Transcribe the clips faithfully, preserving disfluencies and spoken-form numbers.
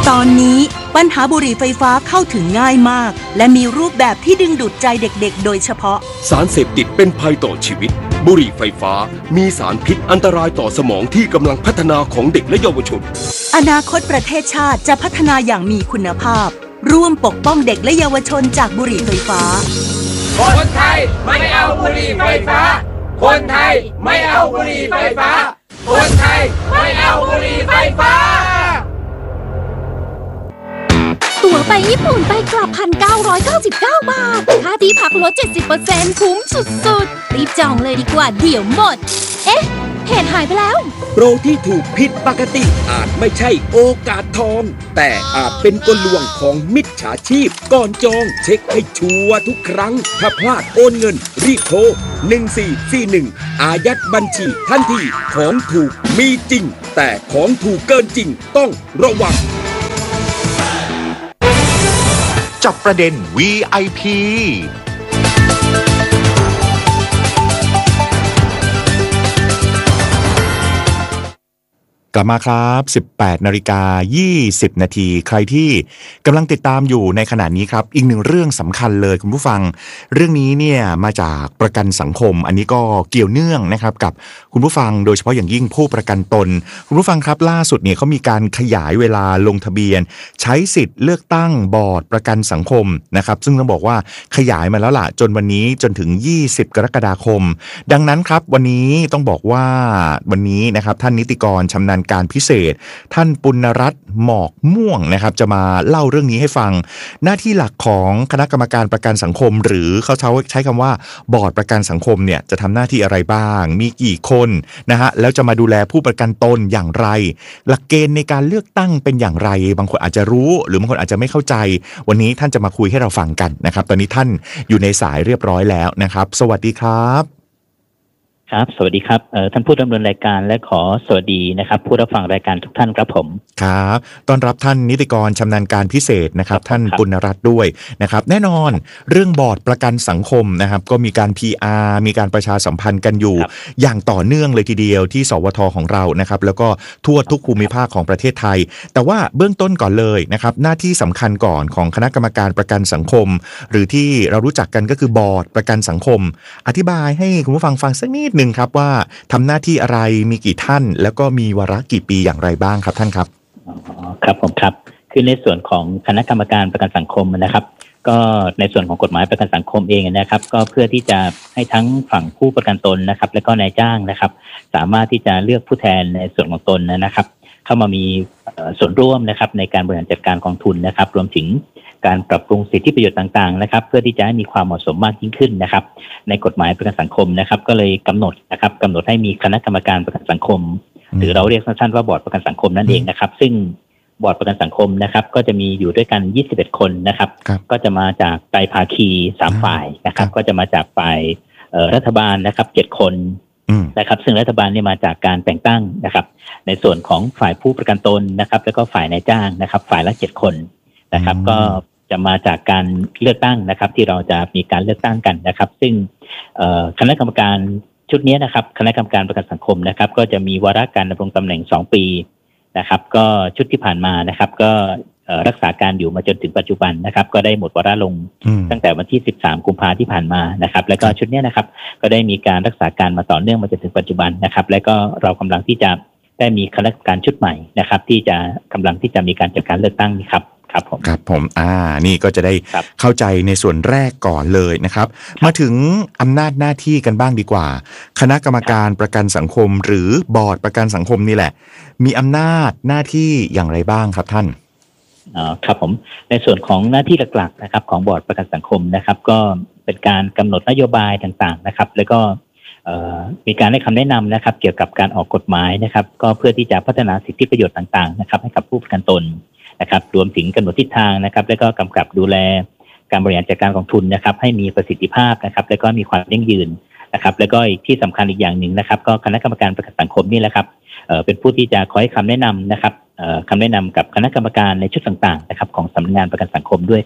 ตอนนี้ปัญหาบุหรี่ไฟฟ้าเข้าถึงง่ายมากและมีรูปแบบที่ดึงดูดใจเด็กๆโดยเฉพาะสารเสพติดเป็นภัยต่อชีวิตบุหรี่ไฟฟ้ามีสารพิษอันตรายต่อสมองที่กำลังพัฒนาของเด็กและเยาวชนอนาคตประเทศชาติจะพัฒนาอย่างมีคุณภาพร่วมปกป้องเด็กและเยาวชนจากบุหรี่ไฟฟ้าคนไทยไม่เอาบุหรี่ไฟฟ้าคนไทยไม่เอาบุหรี่ไฟฟ้าคนไทยไม่เอาบุหรี่ไฟฟ้าตั๋วไปญี่ปุ่นไปกลับ หนึ่งพันเก้าร้อยเก้าสิบเก้า บาทค่าที่พักลด เจ็ดสิบเปอร์เซ็นต์ คุ้มสุดๆรีบจองเลยดีกว่าเดี๋ยวหมดเอ๊ะเพจหายไปแล้วโปรที่ถูกผิดปกติอาจไม่ใช่โอกาสทองแต่อาจเป็นกลลวงของมิจฉาชีพก่อนจองเช็คให้ชัวร์ทุกครั้งถ้าพลาดโอนเงินรีบโทรหนึ่งสี่สี่หนึ่งอายัดบัญชีทันทีของถูกมีจริงแต่ของถูกเกินจริงต้องระวังจับประเด็น วี ไอ พี กลับมาครับ สิบแปดนาฬิกายี่สิบนาทีใครที่กำลังติดตามอยู่ในขณะนี้ครับอีกหนึ่งเรื่องสำคัญเลยคุณผู้ฟังเรื่องนี้เนี่ยมาจากประกันสังคมอันนี้ก็เกี่ยวเนื่องนะครับกับคุณผู้ฟังโดยเฉพาะอย่างยิ่งผู้ประกันตนคุณผู้ฟังครับล่าสุดเนี่ยเขามีการขยายเวลาลงทะเบียนใช้สิทธิ์เลือกตั้งบอร์ดประกันสังคมนะครับซึ่งต้องบอกว่าขยายมาแล้วล่ะจนวันนี้จนถึงยี่สิบกรกฎาคมดังนั้นครับวันนี้ต้องบอกว่าวันนี้นะครับท่านนิติกรชำนาญการพิเศษท่านปุณรัตน์หมอกม่วงนะครับจะมาเล่าเรื่องนี้ให้ฟังหน้าที่หลักของคณะกรรมการประกันสังคมหรือเขาใช้คำว่าบอร์ดประกันสังคมเนี่ยจะทำหน้าที่อะไรบ้างมีกี่คนนะฮะแล้วจะมาดูแลผู้ประกันตนอย่างไรหลักเกณฑ์ในการเลือกตั้งเป็นอย่างไรบางคนอาจจะรู้หรือบางคนอาจจะไม่เข้าใจวันนี้ท่านจะมาคุยให้เราฟังกันนะครับตอนนี้ท่านอยู่ในสายเรียบร้อยแล้วนะครับสวัสดีครับครับสวัสดีครับท่านผู้ดำเนินรายการและขอสวัสดีนะครับผู้รับฟังรายการทุกท่านครับผมครับต้อนรับท่านนิติกรชำนาญการพิเศษนะครับท่านปุณรัตน์ด้วยนะครับแน่นอนเรื่องบอร์ดประกันสังคมนะครับก็มีการ พี อาร์ มีการประชาสัมพันธ์กันอยู่อย่างต่อเนื่องเลยทีเดียวที่สวทของเรานะครับแล้วก็ทั่วทุกภูมิภาคของประเทศไทยแต่ว่าเบื้องต้นก่อนเลยนะครับหน้าที่สำคัญก่อนของคณะกรรมการประกันสังคมหรือที่เรารู้จักกันก็คือบอร์ดประกันสังคมอธิบายให้คุณผู้ฟังฟังสักนิดนึงครับว่าทำหน้าที่อะไรมีกี่ท่านแล้วก็มีวาระกี่ปีอย่างไรบ้างครับท่านครับอ๋อครับผมครับคือในส่วนของคณะกรรมการประกันสังคมนะครับก็ในส่วนของกฎหมายประกันสังคมเองนะครับก็เพื่อที่จะให้ทั้งฝั่งผู้ประกันตนนะครับและก็นายจ้างนะครับสามารถที่จะเลือกผู้แทนในส่วนของตนนะครับเข้ามามีส่วนร่วมนะครับในการบริหารจัดการกองทุนนะครับรวมถึงการปรับปรุงสิทธิประโยชน์ต่างๆนะครับเพื่อที่จะให้มีความเหมาะสมมากยิ่งขึ้นนะครับในกฎหมายประกันสังคมนะครับก็เลยกำหนดนะครับกำหนดให้มีคณะกรรมการประกันสังคมหรือเราเรียกสั้นๆว่าบอร์ดประกันสังคมนั่นเองนะครับซึ่งบอร์ดประกันสังคมนะครับก็จะมีอยู่ด้วยกันยี่สิบเอ็ดคนนะครับก็จะมาจากไตรภาคีสามฝ่ายนะครับก็จะมาจากฝ่ายรัฐบาลนะครับเจ็ดคนนะครับซึ่งรัฐบาลเนี่ยมาจากการแต่งตั้งนะครับในส่วนของฝ่ายผู้ประกันตนนะครับแล้วก็ฝ่ายนายจ้างนะครับฝ่ายละเจ็ดคนนะครับก็จะมาจากการเลือกตั้งนะครับที่เราจะมีการเลือกตั้งกันนะครับซึ่งคณะกรรมการชุดนี้นะครับคณะกรรมการประกันสังคมนะครับก็จะมีวาระการดำรงตำแหน่งสองปีนะครับก็ชุดที่ผ่านมานะครับก็รักษาการอยู่มาจนถึงปัจจุบันนะครับก็ได้หมดวาระลงตั้งแต่วันที่สิบสามกุมภาพันธ์ที่ผ่านมานะครับแล้วก็ชุดนี้นะครับก็ได้มีการรักษาการมาต่อเนื่องมาจนถึงปัจจุบันนะครับและก็เรากำลังที่จะได้มีคณะกรรมการชุดใหม่นะครับที่จะกำลังที่จะมีการจัดการเลือกตั้งนี่ครับครับผมครับผมอ่านี่ก็จะได้เข้าใจในส่วนแรกก่อนเลยนะครับมาถึงอำนาจหน้าที่กันบ้างดีกว่าคณะกรรมการประกันสังคมหรือบอร์ดประกันสังคมนี่แหละมีอำนาจหน้าที่อย่างไรบ้างครับท่านอ๋อครับผมในส่วนของหน้าที่หลักๆนะครับของบอร์ดประกันสังคมนะครับก็เป็นการกำหนดนโยบายต่างๆนะครับแล้วก็มีการให้คำแนะนำนะครับเกี่ยวกับการออกกฎหมายนะครับก็เพื่อที่จะพัฒนาสิทธิประโยชน์ต่างๆนะครับให้กับผู้ประกันตนนะครับรวมถึงกำหนดทิศทางนะครับและก็กำกับดูแลการบริหารจัดการกองทุนนะครับให้มีประสิทธิภาพนะครับและก็มีความยั่งยืนนะครับแล้วก็อีกที่สำคัญอีกอย่างหนึ่งนะครับก็คณะกรรมการประกันสังคมนี่แหละครับเอ่อเป็นผู้ที่จะคอยให้คำแนะนำนะครับเอ่อคำแนะนำกับคณะกรรมการในชุดต่างๆนะครับของสำนักงานประกันสังคมด้วยครับ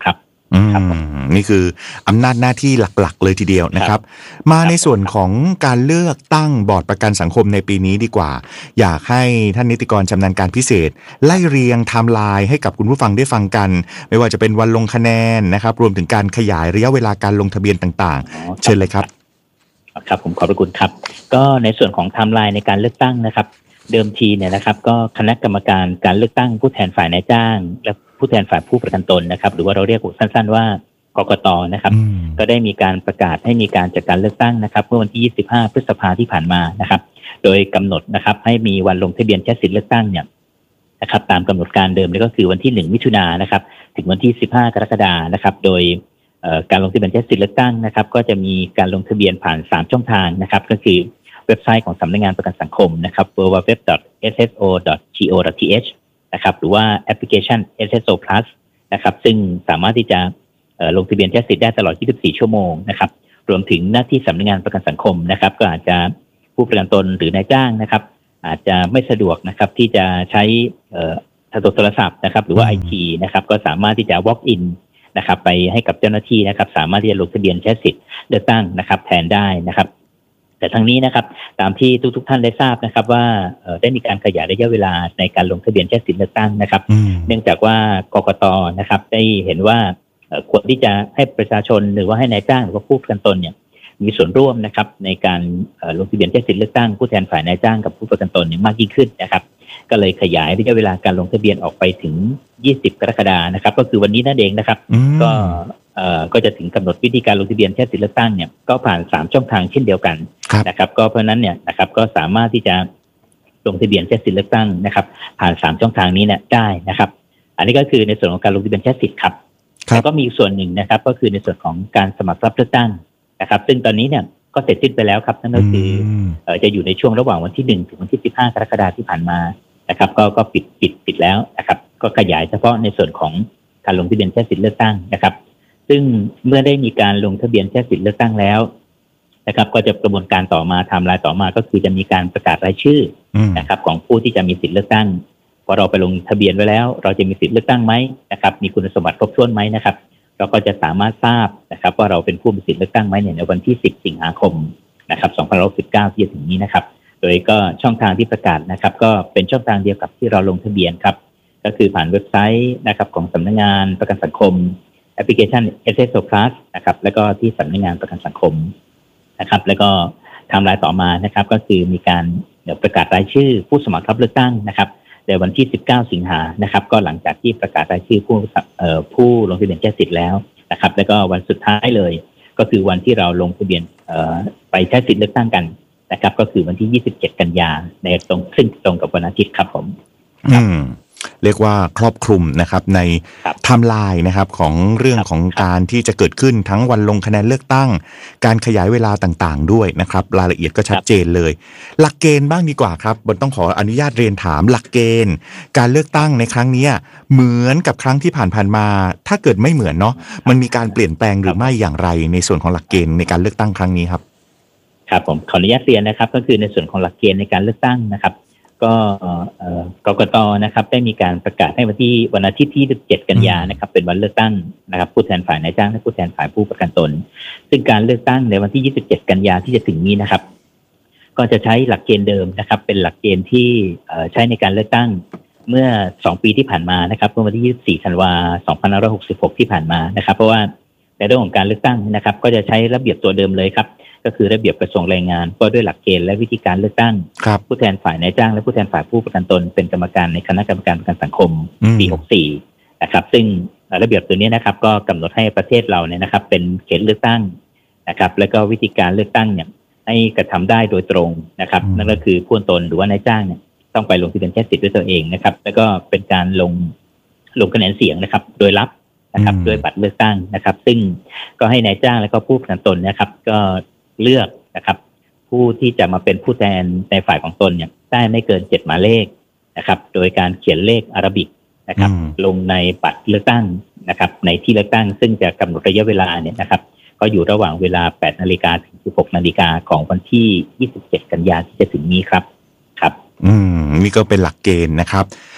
อืมนี่คืออำนาจหน้าที่หลักๆเลยทีเดียวนะครับมาในส่วนของการเลือกตั้งบอร์ดประกันสังคมในปีนี้ดีกว่าอยากให้ท่านนิติกรชำนาญการพิเศษไล่เรียงไทม์ไลน์ให้กับคุณผู้ฟังได้ฟังกันไม่ว่าจะเป็นวันลงคะแนนนะครับรวมถึงการขยายระยะเวลาการลงทะเบียนต่างๆเชิญเลยครับครับผมขอบพระคุณครับก็ในส่วนของไทม์ไลน์ในการเลือกตั้งนะครับเดิมทีเนี่ยนะครับก็คณะกรรมการการเลือกตั้งผู้แทนฝ่ายนายจ้างและผู้แทนฝ่ายผู้ประกันตนนะครับหรือว่าเราเรียกสั้นๆว่ากกต.นะครับก็ได้มีการประกาศให้มีการจัดการเลือกตั้งนะครับเมื่อวันที่ยี่สิบห้าพฤษภาที่ผ่านมานะครับโดยกำหนดนะครับให้มีวันลงทะเบียนใช้สิทธิเลือกตั้งเนี่ยนะครับตามกำหนดการเดิมนี่ก็คือวันที่หนึ่งมิถุนายนนะครับถึงวันที่สิบห้ากรกฎาคมนะครับโดยการลงทะเบียนใช้สิทธิเลือกตั้งนะครับก็จะมีการลงทะเบียนผ่านสามช่องทางนะครับก็คือเว็บไซต์ของสำนักงานประกันสังคมนะครับ ดับเบิลยู ดับเบิลยู ดับเบิลยู ดอท เอส เอส โอ ดอท จี โอ ดอท ที เอช นะครับหรือว่าแอปพลิเคชัน เอส เอส โอ Plus นะครับซึ่งสามารถที่จะลงทะเบียนใช้สิทธิ์ได้ตลอดยี่สิบสี่ชั่วโมงนะครับรวมถึงหน้าที่สำนักงานประกันสังคมนะครับก็อาจจะผู้ประกันตนหรือนายจ้างนะครับอาจจะไม่สะดวกนะครับที่จะใช้โทรศัพท์นะครับหรือว่า ไอ ที นะครับก็สามารถที่จะ walk in นะครับไปให้กับเจ้าหน้าที่นะครับสามารถที่จะลงทะเบียนใช้สิทธิ์เลือกตั้งนะครับแทนได้นะครับแต่ทั้งนี้นะครับตามที่ทุกๆท่านได้ทราบนะครับว่าได้มีการขยายระยะเวลาในการลงทะเบียนใช้สิทธิ์เลือกตั้งนะครับเนื่องจากว่ากกต.นะครับได้เห็นว่าควรที่จะให้ประชาชนหรือว่าให้นายจ้างหรือว่าผู้ประกันตนเนี่ยมีส่วนร่วมนะครับในการลงทะเบียนใช้สิทธิ์เลือกตั้งผู้แทนฝ่ายนายจ้างกับผู้ประกันตนเนี่ยมากยิ่งขึ้นนะครับก็เลยขยายระยะเวลาการลงทะเบียนออกไปถึงยี่สิบกรกฎาคมนะครับก็คือวันนี้นั่นเองนะครับก็เอ่อก็จะถึงกำหนดวิธีการลงทะเบียนใช้สิทธิ์เลือกตั้งเนี่ยก็ผ่านสามช่องทางเช่นเดียวกันนะครับก็เพราะนั้นเนี่ยนะครับก็สามารถที่จะลงทะเบียนใช้สิทธิ์เลือกตั้งนะครับผ่านสามช่องทางนี้เนี่ยได้นะครับอันนี้ก็คือในส่วนของการลงทะเบียนใช้สิทธิ์ครับแล้วก็มีส่วนหนึ่งนะครับก็คือในส่วนของการสมัครรับเลือกตั้งนะครับซึ่งตอนนี้เนี่ยก็เสร็จสิ้นไปแล้วครับนั่นก็คือเอ่อจะอยู่ในช่วงระหว่างวันที่หนึ่งถึงวันที่สิบห้ากรกฎาคมที่ผ่านมานะครับก็ก็ปิดปิดปิดแล้วนะครับก็ขยายเฉพาะในส่วนของการลงทะเบียนใช้สิทธิ์เลือกตั้งนะครับซึ่งเมื่อได้มีการลงทะเบียนใช้สิทธิ์เลือกตั้งแล้วนะครับก็จะกระบวนการต่อมาไทม์ไลน์ต่อมาก็คือจะมีการประกาศรายชื่อนะครับของผู้ที่จะมีสิทธิ์เลือกตั้งพอเราไปลงทะเบียนไว้แล้วเราจะมีสิทธิ์เลือกตั้งไหมนะครับมีคุณสมบัติครบถ้วนไหมนะครับเราก็จะสามารถทราบนะครับว่าเราเป็นผู้มีสิทธิ์เลือกตั้งไหมเนี่ยในวันที่สิบสิงหาคมนะครับสองพันห้าร้อยหกสิบเก้าที่จะถึงนี้นะครับโดยก็ช่องทางที่ประกาศนะครับก็เป็นช่องทางเดียวกับที่เราลงทะเบียนครับก็คือผ่านเว็บไซต์นะครับของสำนักงานประกันสังคมแอปพลิเคชัน เอส เอส โอ Plus นะครับแล้วก็ที่สำนักงานประกันสังคมนะครับแล้วก็ไทม์ไลน์ต่อมานะครับก็คือมีการประกาศรายชื่อผู้สมัครรับเลือกตั้งนะครับในวันที่สิบเก้าสิงหานะครับก็หลังจากที่ประกาศรายชื่อผู้เอ่อผู้ลงทะเบียนใช้สิทธิ์แล้วนะครับแล้วก็วันสุดท้ายเลยก็คือวันที่เราลงทะเบียนเอ่อไปใช้สิทธิ์เลือกตั้งกันนะครับก็คือวันที่ยี่สิบเจ็ดกันยาในตรงซึ่งตรงกับวันอาทิตย์ครับผมอืมเรียกว่าครอบคลุมนะครับในไทม์ไลน์นะครับของเรื่องของการที่จะเกิดขึ้นทั้งวันลงคะแนนเลือกตั้งการขยายเวลาต่างๆด้วยนะครับรายละเอียดก็ชัดเจนเลยหลักเกณฑ์บ้างดีกว่าครับบนต้องขออนุญาตเรียนถามหลักเกณฑ์การเลือกตั้งในครั้งนี้เหมือนกับครั้งที่ผ่านๆมาถ้าเกิดไม่เหมือนเนาะมันมีการเปลี่ยนแปลงหรือไม่อย่างไรในส่วนของหลักเกณฑ์ในการเลือกตั้งครั้งนี้ครับครับผมขออนุญาตเรียนนะครับก็คือในส่วนของหลักเกณฑ์ในการเลือกตั้งนะครับก็กกต.นะครับได้มีการประกาศให้วันที่วันอาทิตย์ที่ยี่สิบเจ็ดกันยานะครับเป็นวันเลือกตั้งนะครับผู้แทนฝ่ายนายจ้างและผู้แทนฝ่ายผู้ประกันตนซึ่งการเลือกตั้งในวันที่ยี่สิบเจ็ดกันยาที่จะถึงนี้นะครับก็จะใช้หลักเกณฑ์เดิมนะครับเป็นหลักเกณฑ์ที่ใช้ในการเลือกตั้งเมื่อสองปีที่ผ่านมานะครับเมื่อวันที่ยี่สิบสี่ธันวาคมสองพันห้าร้อยหกสิบหกที่ผ่านมานะครับเพราะว่าในเรื่องของการเลือกตั้งนะครับก็จะใช้ระเบียบตัวเดิมเลยครับก็คือระเบียบกระทรวงแรงงานก็ด้วยหลักเกณฑ์และวิธีการเลือกตั้งผู้แทนฝ่ายนายจ้างและผู้แทนฝ่ายผู้ประกันตนเป็นกรรมการในคณะกรรมการประกันสังคมปีหกสี่นะครับซึ่งระเบียบตัวนี้นะครับก็กำหนดให้ประเทศเราเนี่ยนะครับเป็นเขตเลือกตั้งนะครับแล้วก็วิธีการเลือกตั้งเนี่ยให้กระทำได้โดยตรงนะครับนั่นก็คือผู้ตนหรือว่านายจ้างเนี่ยต้องไปลงทะเบียนใช้สิทธิ์ด้วยตัวเองนะครับแล้วก็เป็นการลงลงคะแนนเสียงนะครับโดยลับนะครับด้วยบัตรเลือกตั้งนะครับซึ่งก็ให้นายจ้างและก็ผู้ประกันตนนะครับก็เลือกนะครับผู้ที่จะมาเป็นผู้แทนในฝ่ายของตนเนี่ยได้ไม่เกินเจ็ดหมายเลขนะครับโดยการเขียนเลขอาราบิกนะครับลงในบัตรเลือกตั้งนะครับในที่เลือกตั้งซึ่งจะกำหนดระยะเวลาเนี่ยนะครับก็อยู่ระหว่างเวลา แปดนาฬิกา ถึง สิบหกนาฬิกาของวันที่ยี่สิบเจ็ดกันยายนที่จะถึงนี้ครับครับอืมนี่ก็เป็นหลักเกณฑ์นะครับ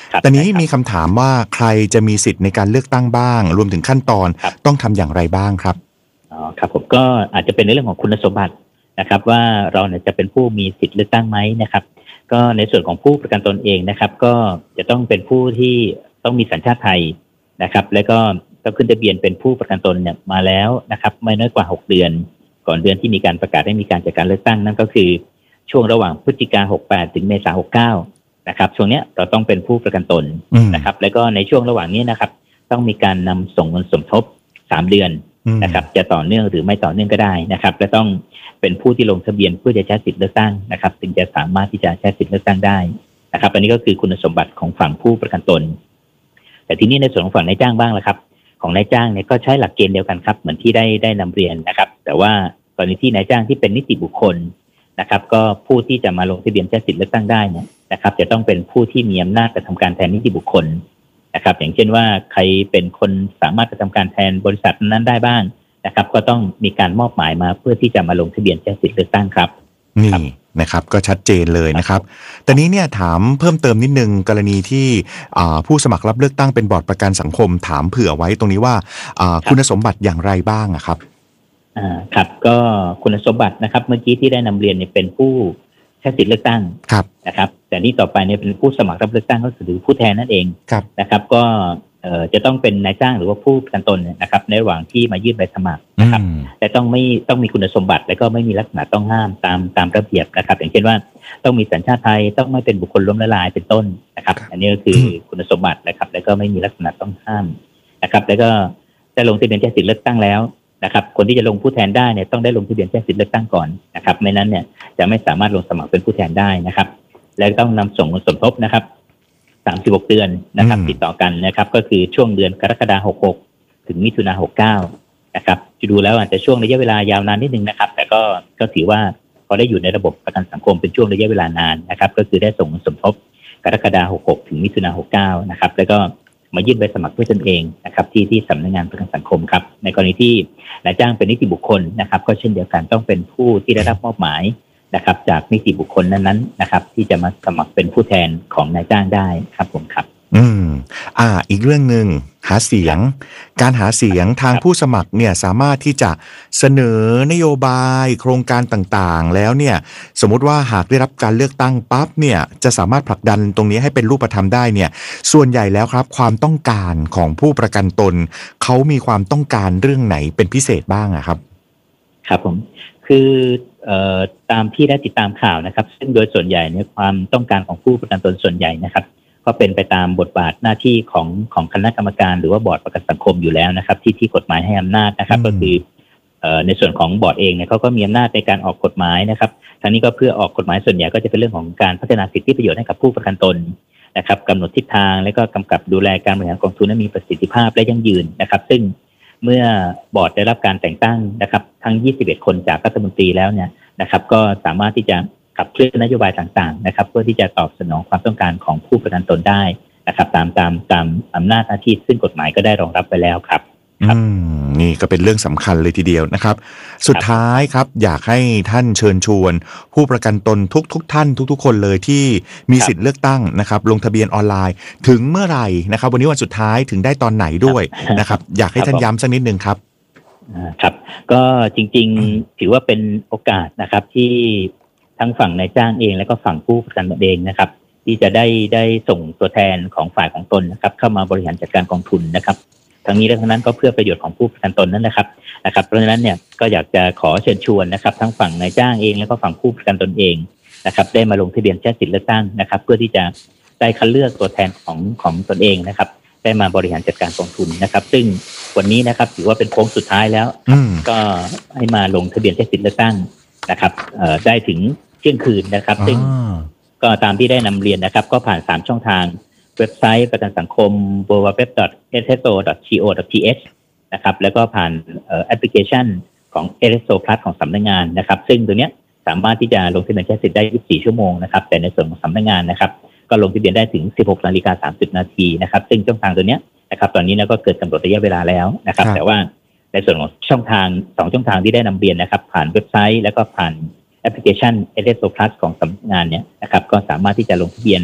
แต่นี้มีคำถามว่าใครจะมีสิทธิ์ในการเลือกตั้งบ้างรวมถึงขั้นตอนต้องทำอย่างไรบ้างครับอ๋อครับผมก็อาจจะเป็นในเรื่องของคุณสมบัตินะครับว่าเราเนี่ยจะเป็นผู้มีสิทธิ์เลือกตั้งไหมนะครับก็ในส่วนของผู้ประกันตนเองนะครับก็จะต้องเป็นผู้ที่ต้องมีสัญชาติไทยนะครับแล้วก็ต้องขึ้นทะเบียนเป็นผู้ประกันตนเนี่ยมาแล้วนะครับไม่น้อยกว่าหกเดือนก่อนเดือนที่มีการประกาศให้มีการจัดการเลือกตั้งนั่นก็คือช่วงระหว่างพฤศจิกาหกแปดถึงเมษาหกเก้านะครับช่วงนี้เราต้องเป็นผู้ประกันตนนะครับแล้วก็ในช่วงระหว่างนี้นะครับต้องมีการนำส่งเงินสมทบสามเดือนนะครับจะต่อเนื่องหรือไม่ต่อเนื่องก็ได้นะครับและต้องเป็นผู้ที่ลงทะเบียนเพื่อจะใช้สิทธิเลือกตั้งนะครับจึงจะสามารถที่จะใช้สิทธิเลือกตั้งได้นะครับอันนี้ก็คือคุณสมบัติของฝั่งผู้ประกันตนแต่ทีนี้ในส่วนของฝั่งนายจ้างบ้างละครับของนายจ้างเนี่ยก็ใช้หลักเกณฑ์เดียวกันครับเหมือนที่ได้ได้นำเรียนนะครับแต่ว่ากรณีที่นายจ้างที่เป็นนิติบุคคลนะครับก็ผู้ที่จะมาลงทะเบียนใช้สิทธิเลือกตั้งได้เนี่ยนะครับจะต้องเป็นผู้ที่มีอำนาจกระทำการแทนนิติบุคคลนะครับอย่างเช่นว่าใครเป็นคนสามารถกระทำการแทนบริษัทนั้นได้บ้างนะครับก็ต้องมีการมอบหมายมาเพื่อที่จะมาลงทะเบียนใช้สิทธิเลือกตั้งครับนี่นะครับก็ชัดเจนเลยนะครับแต่นี้เนี่ยถามเพิ่มเติมนิดนึงกรณีที่ผู้สมัครรับเลือกตั้งเป็นบอร์ดประกันสังคมถามเผื่อไว้ตรงนี้ว่าคุณสมบัติอย่างไรบ้างอะครับอ่าครับก็คุณสมบัตินะครับเมื่อกี้ที่ได้นำเรียนเนี่ยเป็นผู้ใช้สิทธิเลือกตั้งนะครับแต่นี่ต่อไปเนี่ยเป็นผู้สมัครรับเลือกตั้งก็คือผู้แทนนั่นเองนะครับก็เอ่อจะต้องเป็นนายจ้างหรือว่าผู้ประกันตนนะครับในระหว่างที่มายื่นใบสมัครนะครับแต่ต้องไม่ต้องมีคุณสมบัติและก็ไม่มีลักษณะต้องห้ามตามตามระเบียบนะครับอย่างเช่นว่าต้องมีสัญชาติไทยต้องไม่เป็นบุคคลล้มละลายเป็นต้นนะครับอันนี้ก็คือคุณสมบัตินะครับแล้วก็ไม่มีลักษณะต้องห้ามนะครับแล้วก็จะลงทะเบียนใช้สิทธิเลือกตั้งแล้วนะครับคนที่จะลงผู้แทนได้เนี่ยต้องได้ลงทะเบียนใช้สิทธิเลือกตั้งก่อนนะครับไม่นั้นเนี่ยจะไม่สามารถลงสมัครเป็นผู้แทนได้นะครับและต้องนำส่งเงินสมทบนะครับสามสิบหกเดือนนะครับติดต่อกันนะครับก็คือช่วงเดือนกรกฎาคมหกหกถึงมิถุนายนหกเก้านะครับจะดูแล้วอาจจะช่วงระยะเวลายาวนานนิดนึงนะครับแต่ก็ก็ถือว่าพอได้อยู่ในระบบประกันสังคมเป็นช่วงระยะเวลานานนะครับก็คือได้ส่งเงินสมทบกรกฎาคมหกหกถึงมิถุนายนหกเก้านะครับแล้วก็มายื่นใบสมัครด้วยตนเองนะครับที่ที่สำนักงานประกันสังคมครับในกรณีที่นายจ้างเป็นนิติบุคคลนะครับก็เช่นเดียวกันต้องเป็นผู้ที่ได้รับมอบหมายนะครับจากนิติบุคคลนั้นๆนะครับที่จะมาสมัครเป็นผู้แทนของนายจ้างได้ครับผมครับอืมอ่าอีกเรื่องหนึ่งหาเสียงการหาเสียงทางผู้สมัครเนี่ยสามารถที่จะเสนอนโยบายโครงการต่างๆแล้วเนี่ยสมมุติว่าหากได้รับการเลือกตั้งปั๊บเนี่ยจะสามารถผลักดันตรงนี้ให้เป็นรูปธรรมได้เนี่ยส่วนใหญ่แล้วครับความต้องการของผู้ประกันตนเขามีความต้องการเรื่องไหนเป็นพิเศษบ้างอะครับครับผมคือเอ่อตามที่ได้ติดตามข่าวนะครับซึ่งโดยส่วนใหญ่เนี่ยความต้องการของผู้ประกันตนส่วนใหญ่นะครับก็เป็นไปตามบทบาทหน้าที่ของของคณะกรรมการหรือว่าบอร์ดประกันสังคมอยู่แล้วนะครับที่ที่กฎหมายให้อำนาจนะครับก็คือเอ่อในส่วนของบอร์ดเองเนี่ยเขาก็มีอำนาจในการออกกฎหมายนะครับทั้งนี้ก็เพื่อออกกฎหมายส่วนใหญ่ก็จะเป็นเรื่องของการพัฒนาสิทธิประโยชน์ให้กับผู้ประกันตนนะครับกำหนดทิศทางและก็กำกับดูแลการบริหารกองทุนให้มีประสิทธิภาพและยั่งยืนนะครับซึ่งเมื่อบอร์ดได้รับการแต่งตั้งนะครับทั้งยี่สิบเอ็ดคนจากรัฐมนตรีแล้วเนี่ยนะครับก็สามารถที่จะขับเคลื่อนนโยบายต่างๆนะครับเพื่อที่จะตอบสนองความต้องการของผู้ประกันตนได้นะครับตามตามตามอำนาจหน้าที่ซึ่งกฎหมายก็ได้รองรับไว้แล้วครับอืมนี่ก็เป็นเรื่องสำคัญเลยทีเดียวนะครับสุดท้ายครับอยากให้ท่านเชิญชวนผู้ประกันตนทุกทุกท่านทุกๆคนเลยที่มีสิทธิ์เลือกตั้งนะครับลงทะเบียนออนไลน์ถึงเมื่อไหร่นะครับวันนี้วันสุดท้ายถึงได้ตอนไหนด้วยนะครับอยากให้ท่านย้ำสักนิดนึงครับครับก็จริงๆถือว่าเป็นโอกาสนะครับที่ทั้งฝั่งนายจ้างเองและก็ฝั่งผู้ประกันตนเองนะครับที่จะได้ได้ส่งตัวแทนของฝ่ายของตนนะครับเข้ามาบริหารจัดการกองทุนนะครับทั้งนี้และทั้งนั้นก็เพื่อประโยชน์ของผู้ประกันตนนั่นนะครับนะครับเพราะฉะนั้นเนี่ยก็อยากจะขอเชิญชวนนะครับทั้งฝั่งนายจ้างเองและก็ฝั่งผู้ประกันตนเองนะครับได้มาลงทะเบียนใช้สิทธิเลือกตั้งนะครับเพื่อที่จะได้คัดเลือกตัวแทนของของตนเองนะครับได้มาบริหารจัดการกองทุนนะครับซึ่งวันนี้นะครับถือว่าเป็นโค้งสุดท้ายแล้วก็ให้มาลงทะเบียนใช้สิทธิเลือกตั้งนะครับได้ถึงเที่ยงคืนนะครับซึ่งก็ตามที่ได้นำเรียนนะครับก็ผ่านสามช่องทางเว็บไซต์ประกันสังคม ดับเบิลยู ดับเบิลยู ดับเบิลยู ดอท เอส เอส โอ ดอท ที โอ ดอท ที เอช นะครับแล้วก็ผ่านแอปพลิเคชันของ เอส เอส โอ Plus ของสำนักงานนะครับซึ่งตัวเนี้ยสามารถที่จะลงทะเบียนใช้สิทธิ์ได้ยี่สิบสี่ชั่วโมงนะครับแต่ในส่วนของสำนักงานนะครับก็ลงทะเบียนได้ถึง สิบหกนาฬิกาสามสิบนาทีนะครับซึ่งช่องทางตัวเนี้ยนะครับตอนนี้เราก็เกิดกำหนดระยะเวลาแล้วนะครับแต่ว่าในส่วนของช่องทางสองช่องทางที่ได้นำเรียนนะครับผ่านเว็บไซต์แล้วก็ผ่านแอปพลิเคชัน เอส เอส โอ Plus ของสำนักงานเนี่ยนะครับก็สามารถที่จะลงทะเบียนใ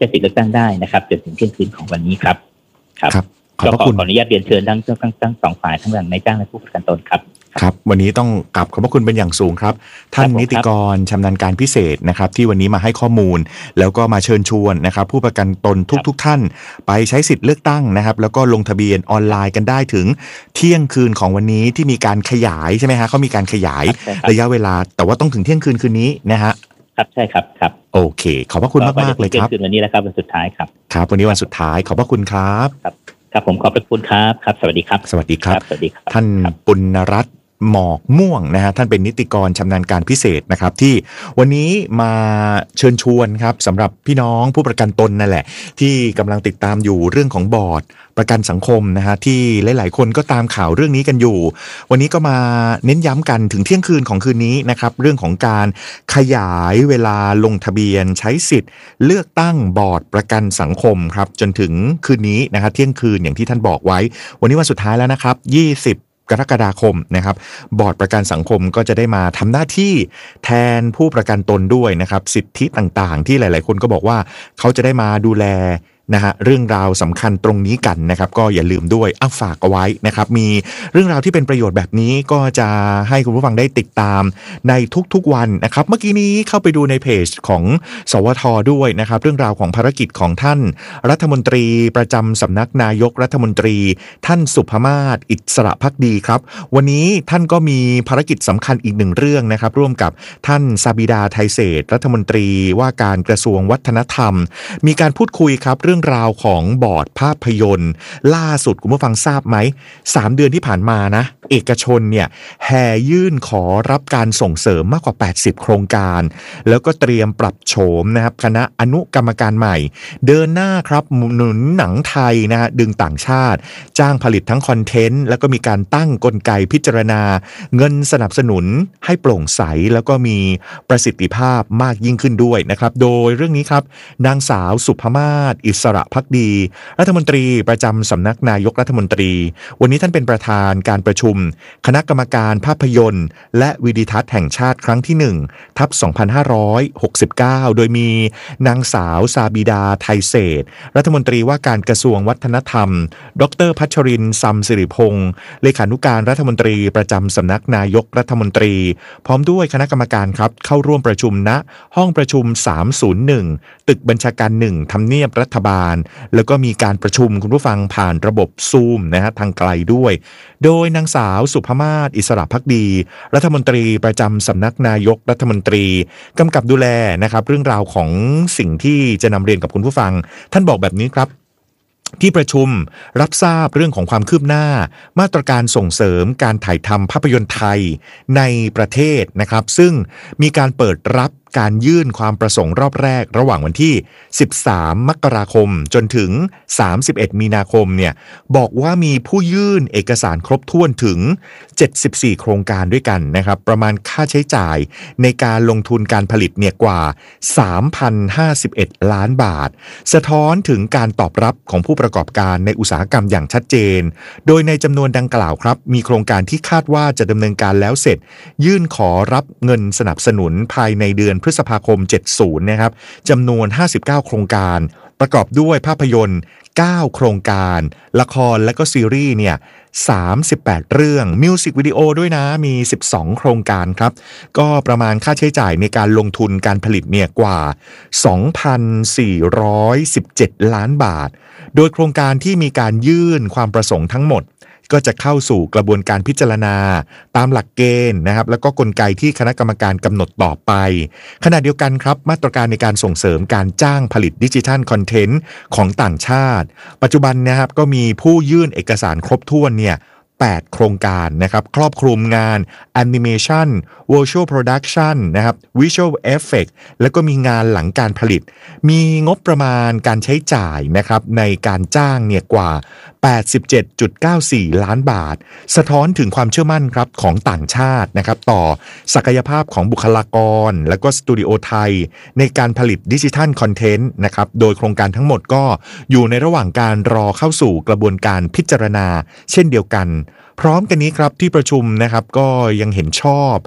ช้สิทธิเลือกตั้งได้นะครับจนถึงเที่ยงคืนของวันนี้ครับครับครับขอบก็พระขอคุณขออนุญาตเรียนเชิญทั้งทั้งทั้งสองฝ่ายทั้งทางนายจ้างและผู้ประกันตนครับครับวันนี้ต้องกราบขอบพระคุณเป็นอย่างสูงครับท่านครับผมนิติกรชำนาญการพิเศษนะครับที่วันนี้มาให้ข้อมูล แล้วก็มาเชิญชวนนะครับผู้ประกันตนทุกครับทุกท่านไปใช้สิทธิ์เลือกตั้งนะครับแล้วก็ลงทะเบียนออนไลน์กันได้ถึงเที่ยงคืนของวันนี้ที่มีการขยายใช่ไหมฮะเขามีการขยายระยะเวลาแต่ว่าต้องถึงเที่ยงคืนคืนนี้นะฮะครับใช่ครับครับโอเคขอบพระคุณมากมากๆเลยครับก็จะถึงเที่ยงคืนวันนี้แล้วครับวันสุดท้ายครับครับวันนี้วันสุดท้ายขอบพระคุณครับครับครับผมขอบพระคุณครับครับสวัสดีครับสวัสดีครับสวัสดีครับท่านครับปุณณรัตน์หมอกม่วงนะฮะท่านเป็นนิติกรชำนาญการพิเศษนะครับที่วันนี้มาเชิญชวนครับสำหรับพี่น้องผู้ประกันตนนั่นแหละที่กำลังติดตามอยู่เรื่องของบอร์ดประกันสังคมนะฮะที่หลายๆคนก็ตามข่าวเรื่องนี้กันอยู่วันนี้ก็มาเน้นย้ำกันถึงเที่ยงคืนของคืนนี้นะครับเรื่องของการขยายเวลาลงทะเบียนใช้สิทธิ์เลือกตั้งบอร์ดประกันสังคมครับจนถึงคืนนี้นะครับเที่ยงคืนอย่างที่ท่านบอกไว้วันนี้วันสุดท้ายแล้วนะครับยี่สิบกรกฎาคมนะครับบอร์ดประกันสังคมก็จะได้มาทำหน้าที่แทนผู้ประกันตนด้วยนะครับสิทธิต่างๆที่หลายๆคนก็บอกว่าเขาจะได้มาดูแลนะฮะเรื่องราวสำคัญตรงนี้กันนะครับก็อย่าลืมด้วยอ้าวฝากเอาไว้นะครับมีเรื่องราวที่เป็นประโยชน์แบบนี้ก็จะให้คุณผู้ฟังได้ติดตามในทุกๆวันนะครับเมื่อกี้นี้เข้าไปดูในเพจของสวทด้วยนะครับเรื่องราวของภารกิจของท่านรัฐมนตรีประจำสำนักนายกรัฐมนตรีท่านสุภมาศอิสระภักดีครับวันนี้ท่านก็มีภารกิจสำคัญอีกหนึ่งเรื่องนะครับร่วมกับท่านซาบิดาไทยเศรษฐ์รัฐมนตรีว่าการกระทรวงวัฒนธรรมมีการพูดคุยครับเรื่องราวของบอร์ดภาพยนตร์ล่าสุดคุณผู้ฟังทราบไหมสามเดือนที่ผ่านมานะเอกชนเนี่ยแห่ยื่นขอรับการส่งเสริมมากกว่าแปดสิบโครงการแล้วก็เตรียมปรับโฉมนะครับคณะอนุกรรมการใหม่เดินหน้าครับหนุนหนังไทยนะฮะดึงต่างชาติจ้างผลิตทั้งคอนเทนต์แล้วก็มีการตั้งกลไกพิจารณาเงินสนับสนุนให้โปร่งใสแล้วก็มีประสิทธิภาพมากยิ่งขึ้นด้วยนะครับโดยเรื่องนี้ครับนางสาวสุภมาศอิสระภักดีรัฐมนตรีประจำสำนักนายกรัฐมนตรีวันนี้ท่านเป็นประธานการประชุมคณะกรรมการภาพยนตร์และวิดิทัศน์แห่งชาติครั้งที่หนึ่งทับสองพันห้าร้อยหกสิบเก้าโดยมีนางสาวซาบิดาไทยเศรษฐ์รัฐมนตรีว่าการกระทรวงวัฒนธรรมดรพัชรินทร์ซัมสิริพงศ์เลขานุการรัฐมนตรีประจำสำนักนายกรัฐมนตรีพร้อมด้วยคณะกรรมการครับเข้าร่วมประชุมณห้องประชุมสามศูนย์หนึ่งตึกบัญชาการหนึ่งทำเนียบรัฐบาลแล้วก็มีการประชุมคุณผู้ฟังผ่านระบบซูมนะฮะทางไกลด้วยโดยนางสาวสุภมาศอิสระภักดีรัฐมนตรีประจำสำนักนายกรัฐมนตรีกำกับดูแลนะครับเรื่องราวของสิ่งที่จะนำเรียนกับคุณผู้ฟังท่านบอกแบบนี้ครับที่ประชุมรับทราบเรื่องของความคืบหน้ามาตรการส่งเสริมการถ่ายทำภาพยนตร์ไทยในประเทศนะครับซึ่งมีการเปิดรับการยื่นความประสงค์รอบแรกระหว่างวันที่สิบสามมกราคมจนถึงสามสิบเอ็ดมีนาคมเนี่ยบอกว่ามีผู้ยื่นเอกสารครบถ้วนถึงเจ็ดสิบสี่โครงการด้วยกันนะครับประมาณค่าใช้จ่ายในการลงทุนการผลิตเนี่ยกว่า สามพันห้าสิบเอ็ด ล้านบาทสะท้อนถึงการตอบรับของผู้ประกอบการในอุตสาหกรรมอย่างชัดเจนโดยในจำนวนดังกล่าวครับมีโครงการที่คาดว่าจะดำเนินการแล้วเสร็จยื่นขอรับเงินสนับสนุนภายในเดือนพฤษภาคมเจ็ดสิบนะครับจำนวนห้าสิบเก้าโครงการประกอบด้วยภาพยนตร์เก้าโครงการละครและก็ซีรีส์เนี่ยสามสิบแปดเรื่องมิวสิกวิดีโอด้วยนะมีสิบสองโครงการครับก็ประมาณค่าใช้จ่ายในการลงทุนการผลิตเนี่ยกว่า สองพันสี่ร้อยสิบเจ็ด ล้านบาทโดยโครงการที่มีการยื่นความประสงค์ทั้งหมดก็จะเข้าสู่กระบวนการพิจารณาตามหลักเกณฑ์นะครับแล้วก็กลไกที่คณะกรรมการกำหนดต่อไปขณะเดียวกันครับมาตรการในการส่งเสริมการจ้างผลิตดิจิทัลคอนเทนต์ของต่างชาติปัจจุบันนะครับก็มีผู้ยื่นเอกสารครบถ้วนเนี่ยแปดโครงการนะครับครอบคลุมงานแอนิเมชัน Virtual Production นะครับ Visual Effect แล้วก็มีงานหลังการผลิตมีงบประมาณการใช้จ่ายนะครับในการจ้างเนี่ยกว่า แปดสิบเจ็ดจุดเก้าสี่ ล้านบาทสะท้อนถึงความเชื่อมั่นครับของต่างชาตินะครับต่อศักยภาพของบุคลากรและก็สตูดิโอไทยในการผลิตดิจิทัลคอนเทนต์นะครับโดยโครงการทั้งหมดก็อยู่ในระหว่างการรอเข้าสู่กระบวนการพิจารณาเช่นเดียวกันพร้อมกันนี้ครับที่ประชุมนะครับก็ยังเห็นชอบ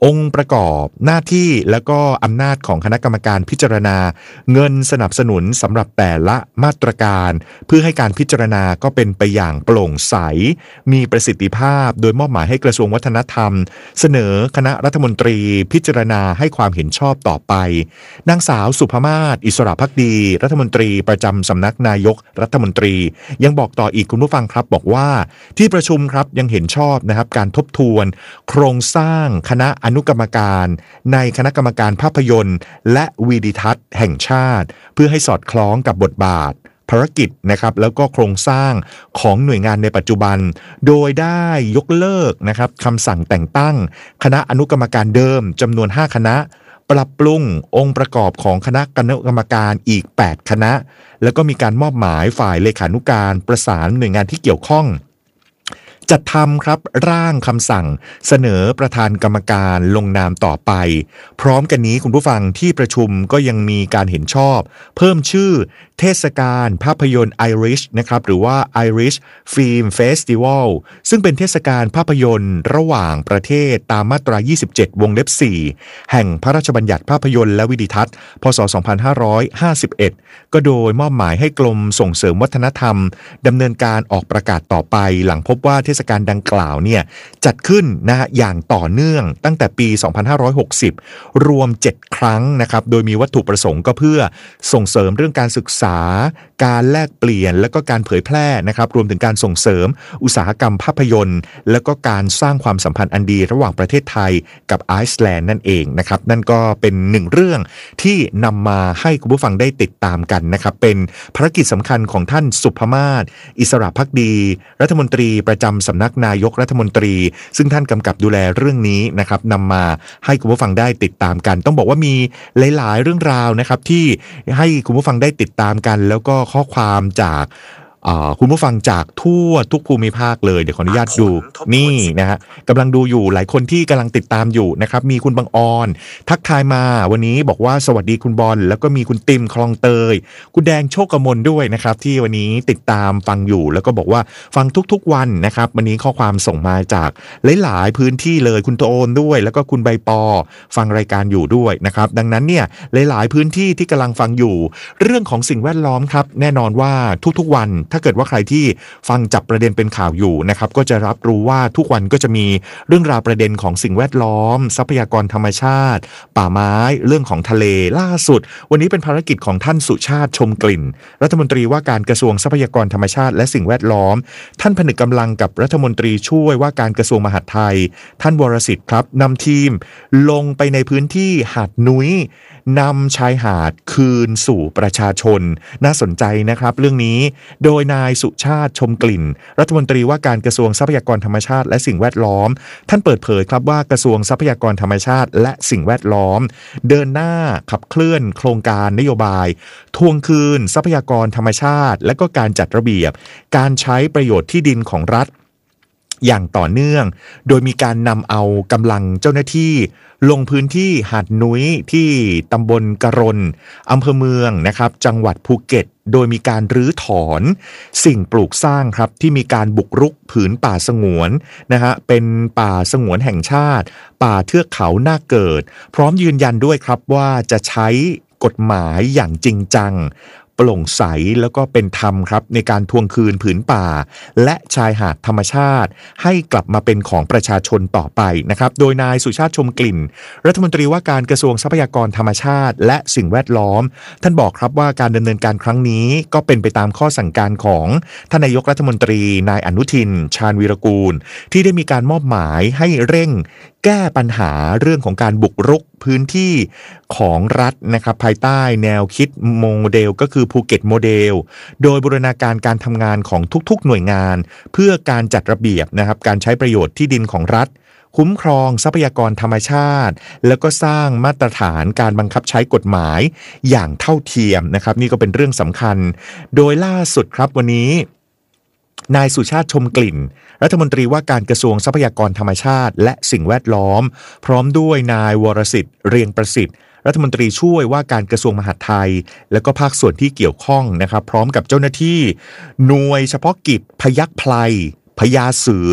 องค์ประกอบหน้าที่แล้วก็อำนาจของคณะกรรมการพิจารณาเงินสนับสนุนสำหรับแต่ละมาตรการเพื่อให้การพิจารณาก็เป็นไปอย่างโปร่งใสมีประสิทธิภาพโดยมอบหมายให้กระทรวงวัฒนธรรมเสนอคณะรัฐมนตรีพิจารณาให้ความเห็นชอบต่อไปนางสาวสุภมาศอิสระภักดีรัฐมนตรีประจำสำนักนายกรัฐมนตรียังบอกต่ออีกคุณผู้ฟังครับบอกว่าที่ประชุมครับยังเห็นชอบนะครับการทบทวนโครงสร้างคณะอนุกรรมการในคณะกรรมการภาพยนตร์และวีดิทัศน์แห่งชาติเพื่อให้สอดคล้องกับบทบาทภารกิจนะครับแล้วก็โครงสร้างของหน่วยงานในปัจจุบันโดยได้ยกเลิกนะครับคำสั่งแต่งตั้งคณะอนุกรรมการเดิมจำนวนห้าคณะปรับปรุงองค์ประกอบของคณะกรรมการอีกแปดคณะแล้วก็มีการมอบหมายฝ่ายเลขานุการประสานหน่วยงานที่เกี่ยวข้องจัดทำครับร่างคำสั่งเสนอประธานกรรมการลงนามต่อไปพร้อมกันนี้คุณผู้ฟังที่ประชุมก็ยังมีการเห็นชอบเพิ่มชื่อเทศกาลภาพยนตร์ Irish นะครับหรือว่า Irish Film Festival ซึ่งเป็นเทศกาลภาพยนตร์ระหว่างประเทศตามมาตรายี่สิบเจ็ดวงเล็บสี่แห่งพระราชบัญญัติภาพยนตร์และวิดิทัศน์พ.ศ. สองพันห้าร้อยห้าสิบเอ็ดก็โดยมอบหมายให้กรมส่งเสริมวัฒนธรรมดำเนินการออกประกาศต่อไปหลังพบว่าเทศกาลดังกล่าวเนี่ยจัดขึ้นนะฮะอย่างต่อเนื่องตั้งแต่ปี สองพันห้าร้อยหกสิบ รวมเจ็ดครั้งนะครับโดยมีวัตถุประสงค์ก็เพื่อส่งเสริมเรื่องการศึกษาการแลกเปลี่ยนและก็การเผยแพร่นะครับรวมถึงการส่งเสริมอุตสาหกรรมภาพยนตร์และก็การสร้างความสัมพันธ์อันดีระหว่างประเทศไทยกับไอซ์แลนด์นั่นเองนะครับนั่นก็เป็นหนึ่งเรื่องที่นำมาให้คุณผู้ฟังได้ติดตามกันนะครับเป็นภารกิจสำคัญของท่านสุภมาศอิสระภักดีรัฐมนตรีประจำสำนักนายกรัฐมนตรีซึ่งท่านกำกับดูแลเรื่องนี้นะครับนำมาให้คุณผู้ฟังได้ติดตามกันต้องบอกว่ามีหลายๆเรื่องราวนะครับที่ให้คุณผู้ฟังได้ติดตามกันแล้วก็ข้อความจากคุณผู้ฟังจากทั่วทุกภูมิภาคเลยเดี๋ยวขออนุญาตดูนี่นะฮะกำลังดูอยู่หลายคนที่กำลังติดตามอยู่นะครับมีคุณบางออนทักทายมาวันนี้บอกว่าสวัสดีคุณบอลแล้วก็มีคุณติมคลองเตยคุณแดงโชคกมลด้วยนะครับที่วันนี้ติดตามฟังอยู่แล้วก็บอกว่าฟังทุกๆวันนะครับวันนี้ข้อความส่งมาจากหลายๆพื้นที่เลยคุณโตนด้วยแล้วก็คุณใบปอฟังรายการอยู่ด้วยนะครับดังนั้นเนี่ยหลายๆพื้นที่ที่กำลังฟังอยู่เรื่องของสิ่งแวดล้อมครับแน่นอนว่าทุกๆวันถ้าเกิดว่าใครที่ฟังจับประเด็นเป็นข่าวอยู่นะครับก็จะรับรู้ว่าทุกวันก็จะมีเรื่องราวประเด็นของสิ่งแวดล้อมทรัพยากรธรรมชาติป่าไม้เรื่องของทะเลล่าสุดวันนี้เป็นภารกิจของท่านสุชาติชมกลิ่นรัฐมนตรีว่าการกระทรวงทรัพยากรธรรมชาติและสิ่งแวดล้อมท่านผนึกกำลังกับรัฐมนตรีช่วยว่าการกระทรวงมหาดไทยท่านวรสิทธิ์ครับนำทีมลงไปในพื้นที่หาดนุ้ยนำชายหาดคืนสู่ประชาชนน่าสนใจนะครับเรื่องนี้โดยนายสุชาติชมกลิ่นรัฐมนตรีว่าการกระทรวงทรัพยากรธรรมชาติและสิ่งแวดล้อมท่านเปิดเผยครับว่ากระทรวงทรัพยากรธรรมชาติและสิ่งแวดล้อมเดินหน้าขับเคลื่อนโครงการนโยบายทวงคืนทรัพยากรธรรมชาติและก็การจัดระเบียบการใช้ประโยชน์ที่ดินของรัฐอย่างต่อเนื่องโดยมีการนำเอากำลังเจ้าหน้าที่ลงพื้นที่หาดนุ้ยที่ตำบลกะรนอำเภอเมืองนะครับจังหวัดภูเก็ตโดยมีการรื้อถอนสิ่งปลูกสร้างครับที่มีการบุกรุกผืนป่าสงวนนะฮะเป็นป่าสงวนแห่งชาติป่าเทือกเขาหน้าเกิดพร้อมยืนยันด้วยครับว่าจะใช้กฎหมายอย่างจริงจังโปร่งใสแล้วก็เป็นธรรมครับในการทวงคืนผืนป่าและชายหาดธรรมชาติให้กลับมาเป็นของประชาชนต่อไปนะครับโดยนายสุชาติชมกลิ่นรัฐมนตรีว่าการกระทรวงทรัพยากรธรรมชาติและสิ่งแวดล้อมท่านบอกครับว่าการดำเนินการครั้งนี้ก็เป็นไปตามข้อสั่งการของท่านนายกรัฐมนตรีนายอนุทินชาญวีรกูลที่ได้มีการมอบหมายให้เร่งแก้ปัญหาเรื่องของการบุกรุกพื้นที่ของรัฐนะครับภายใต้แนวคิดโมเดลก็คือภูเก็ตโมเดลโดยบูรณาการการทำงานของทุกๆหน่วยงานเพื่อการจัดระเบียบนะครับการใช้ประโยชน์ที่ดินของรัฐคุ้มครองทรัพยากรธรรมชาติแล้วก็สร้างมาตรฐานการบังคับใช้กฎหมายอย่างเท่าเทียมนะครับนี่ก็เป็นเรื่องสำคัญโดยล่าสุดครับวันนี้นายสุชาติชมกลิ่นรัฐมนตรีว่าการกระทรวงทรัพยากรธรรมชาติและสิ่งแวดล้อมพร้อมด้วยนายวรสิทธิ์เรียงประสิทธิ์รัฐมนตรีช่วยว่าการกระทรวงมหาดไทยและก็ภาคส่วนที่เกี่ยวข้องนะครับพร้อมกับเจ้าหน้าที่หน่วยเฉพาะกิจพยัคฆ์ไพรพญาเสือ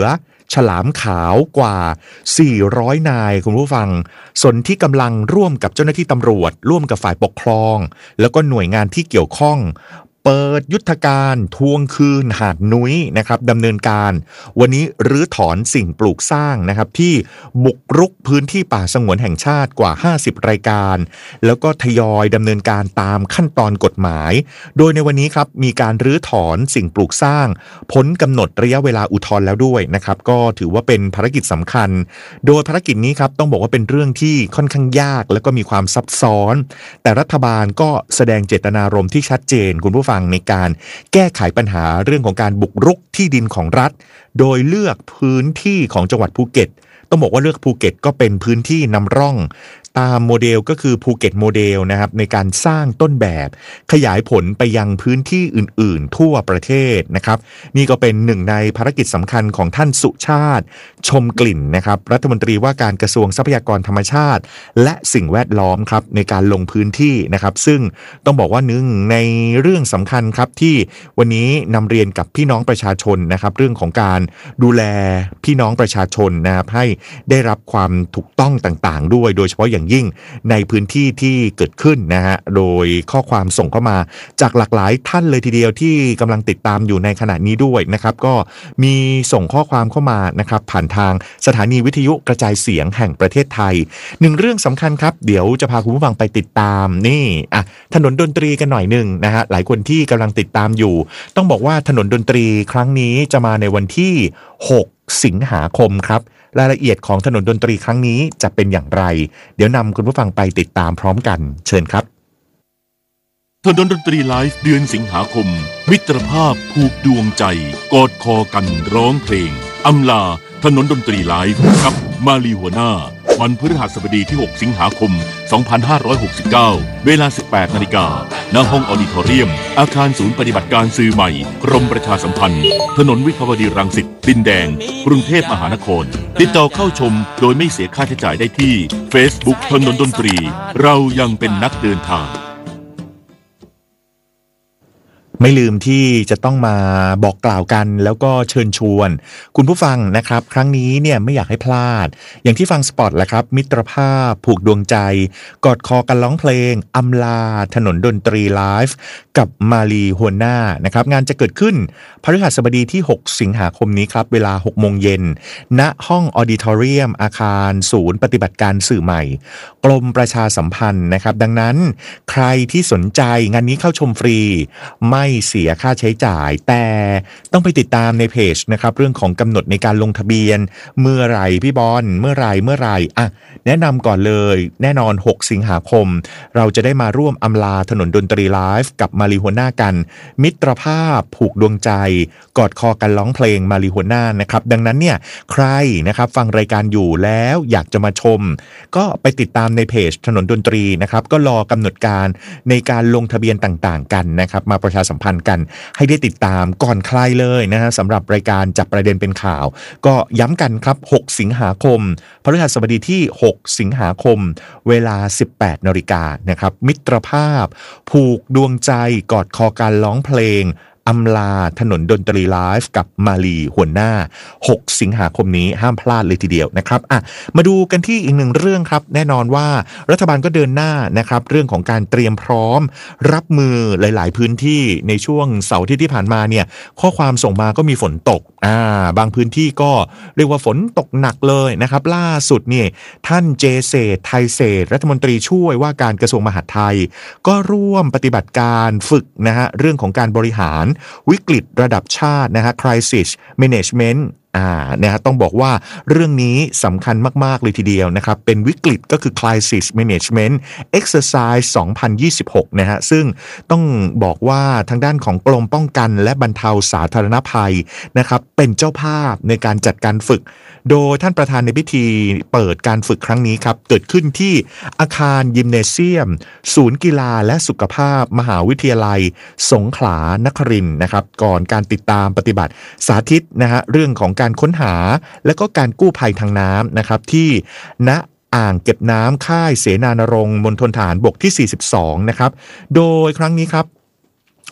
ฉลามขาวกว่าสี่ร้อยนายคุณผู้ฟังสนที่กำลังร่วมกับเจ้าหน้าที่ตำรวจร่วมกับฝ่ายปกครองแล้วก็หน่วยงานที่เกี่ยวข้องเปิดยุทธการทวงคืนหาดนุ้ยนะครับดำเนินการวันนี้รื้อถอนสิ่งปลูกสร้างนะครับที่บุกรุกพื้นที่ป่าสงวนแห่งชาติกว่าห้าสิบรายการแล้วก็ทยอยดำเนินการตามขั้นตอนกฎหมายโดยในวันนี้ครับมีการรื้อถอนสิ่งปลูกสร้างพ้นกำหนดระยะเวลาอุทธรณ์แล้วด้วยนะครับก็ถือว่าเป็นภารกิจสำคัญโดยภารกิจนี้ครับต้องบอกว่าเป็นเรื่องที่ค่อนข้างยากแล้วก็มีความซับซ้อนแต่รัฐบาลก็แสดงเจตนารมณ์ที่ชัดเจนคุณผู้ฟังในการแก้ไขปัญหาเรื่องของการบุกรุกที่ดินของรัฐโดยเลือกพื้นที่ของจังหวัดภูเก็ตต้องบอกว่าเลือกภูเก็ตก็เป็นพื้นที่นำร่องตามโมเดลก็คือภูเก็ตโมเดลนะครับในการสร้างต้นแบบขยายผลไปยังพื้นที่อื่นๆทั่วประเทศนะครับนี่ก็เป็นหนึ่งในภารกิจสำคัญของท่านสุชาติชมกลิ่นนะครับรัฐมนตรีว่าการกระทรวงทรัพยากรธรรมชาติและสิ่งแวดล้อมครับในการลงพื้นที่นะครับซึ่งต้องบอกว่าหนึ่งในเรื่องสำคัญครับที่วันนี้นำเรียนกับพี่น้องประชาชนนะครับเรื่องของการดูแลพี่น้องประชาชนนะครับให้ได้รับความถูกต้องต่างๆด้วยโดยเฉพาะอย่างยิ่งในพื้นที่ที่เกิดขึ้นนะฮะโดยข้อความส่งเข้ามาจากหลากหลายท่านเลยทีเดียวที่กำลังติดตามอยู่ในขณะนี้ด้วยนะครับก็มีส่งข้อความเข้ามานะครับผ่านทางสถานีวิทยุกระจายเสียงแห่งประเทศไทยหนึ่งเรื่องสำคัญครับเดี๋ยวจะพาคุณผู้ฟังไปติดตามนี่อ่ะถนนดนตรีกันหน่อยหนึ่งนะฮะหลายคนที่กำลังติดตามอยู่ต้องบอกว่าถนนดนตรีครั้งนี้จะมาในวันที่หกสิงหาคมครับรายละเอียดของถนนดนตรีครั้งนี้จะเป็นอย่างไรเดี๋ยวนำคุณผู้ฟังไปติดตามพร้อมกันเชิญครับถนนดนตรีไลฟ์เดือนสิงหาคมมิตรภาพผูกดวงใจกอดคอกันร้องเพลงอำลาถนนดนตรีไลฟ์กับมาลีหัวหน้าวันพฤหัสบดีที่หกสิงหาคมสองพันห้าร้อยหกสิบเก้าเวลา สิบแปดนาฬิกา ณ ห้องออดิทอเรียมอาคารศูนย์ปฏิบัติการสื่อใหม่กรมประชาสัมพันธ์ถนนวิภาวดีรังสิตดินแดงกรุงเทพมหานครติดต่อเข้าชมโดยไม่เสียค่าใช้จ่ายได้ที่ Facebook ถนนดนตรีเรายังเป็นนักเดินทางไม่ลืมที่จะต้องมาบอกกล่าวกันแล้วก็เชิญชวนคุณผู้ฟังนะครับครั้งนี้เนี่ยไม่อยากให้พลาดอย่างที่ฟังสปอตแหละครับมิตรภาพผูกดวงใจกอดคอกันร้องเพลงอำลาถนนดนตรีไลฟ์กับมาลีหัวหน้านะครับงานจะเกิดขึ้นพฤหัสบดีที่หกสิงหาคมนี้ครับเวลาหกโมงเย็นณห้องออดิทอเรียมอาคารศูนย์ปฏิบัติการสื่อใหม่กรมประชาสัมพันธ์นะครับดังนั้นใครที่สนใจงานนี้เข้าชมฟรีไม่เสียค่าใช้จ่ายแต่ต้องไปติดตามในเพจนะครับเรื่องของกำหนดในการลงทะเบียนเมื่อไหร่พี่บอลเมื่อไหร่เมื่อไหร่อ่ะแนะนำก่อนเลยแน่นอนหกสิงหาคมเราจะได้มาร่วมอำลาถนนดนตรีไลฟ์กับมาลีหัวหน้ากันมิตรภาพผูกดวงใจกอดคอกันร้องเพลงมาลีหัวหน้านะครับดังนั้นเนี่ยใครนะครับฟังรายการอยู่แล้วอยากจะมาชมก็ไปติดตามในเพจถนนดนตรีนะครับก็รอกำหนดการในการลงทะเบียนต่างๆกันนะครับมาประชาสัมพันธ์กันให้ได้ติดตามก่อนใครเลยนะฮะสำหรับรายการจับประเด็นเป็นข่าวก็ย้ำกันครับหกสิงหาคมพฤหัสบดีที่หกสิงหาคมเวลา สิบแปดนาฬิกานะครับมิตรภาพผูกดวงใจกอดคอการร้องเพลงอำลาถนนดนตรีไลฟ์กับมาลีหัวหน้าหกสิงหาคมนี้ห้ามพลาดเลยทีเดียวนะครับอ่ะมาดูกันที่อีกหนึ่งเรื่องครับแน่นอนว่ารัฐบาลก็เดินหน้านะครับเรื่องของการเตรียมพร้อมรับมือหลายๆพื้นที่ในช่วงเสาร์อาทิตย์ที่ผ่านมาเนี่ยข้อความส่งมาก็มีฝนตกอ่าบางพื้นที่ก็เรียกว่าฝนตกหนักเลยนะครับล่าสุดนี่ท่านเจเศรษฐ์ไทยเศรษฐ์รัฐมนตรีช่วยว่าการกระทรวงมหาดไทยก็ร่วมปฏิบัติการฝึกนะฮะเรื่องของการบริหารวิกฤตระดับชาตินะฮะ Crisis Management อ่านะฮะต้องบอกว่าเรื่องนี้สำคัญมากๆเลยทีเดียวนะครับเป็นวิกฤตก็คือ Crisis Management Exercise สองพันยี่สิบหกนะฮะซึ่งต้องบอกว่าทางด้านของกรมป้องกันและบรรเทาสาธารณภัยนะครับเป็นเจ้าภาพในการจัดการฝึกโดยท่านประธานในพิธีเปิดการฝึกครั้งนี้ครับเกิดขึ้นที่อาคารยิมเนเซียมศูนย์กีฬาและสุขภาพมหาวิทยาลัยสงขลานครินทร์นะครับก่อนการติดตามปฏิบัติสาธิตนะฮะเรื่องของการค้นหาและก็การกู้ภัยทางน้ำนะครับที่ณอ่างเก็บน้ำค่ายเสนานรงค์มณฑลทหารบกที่สี่สิบสองนะครับโดยครั้งนี้ครับ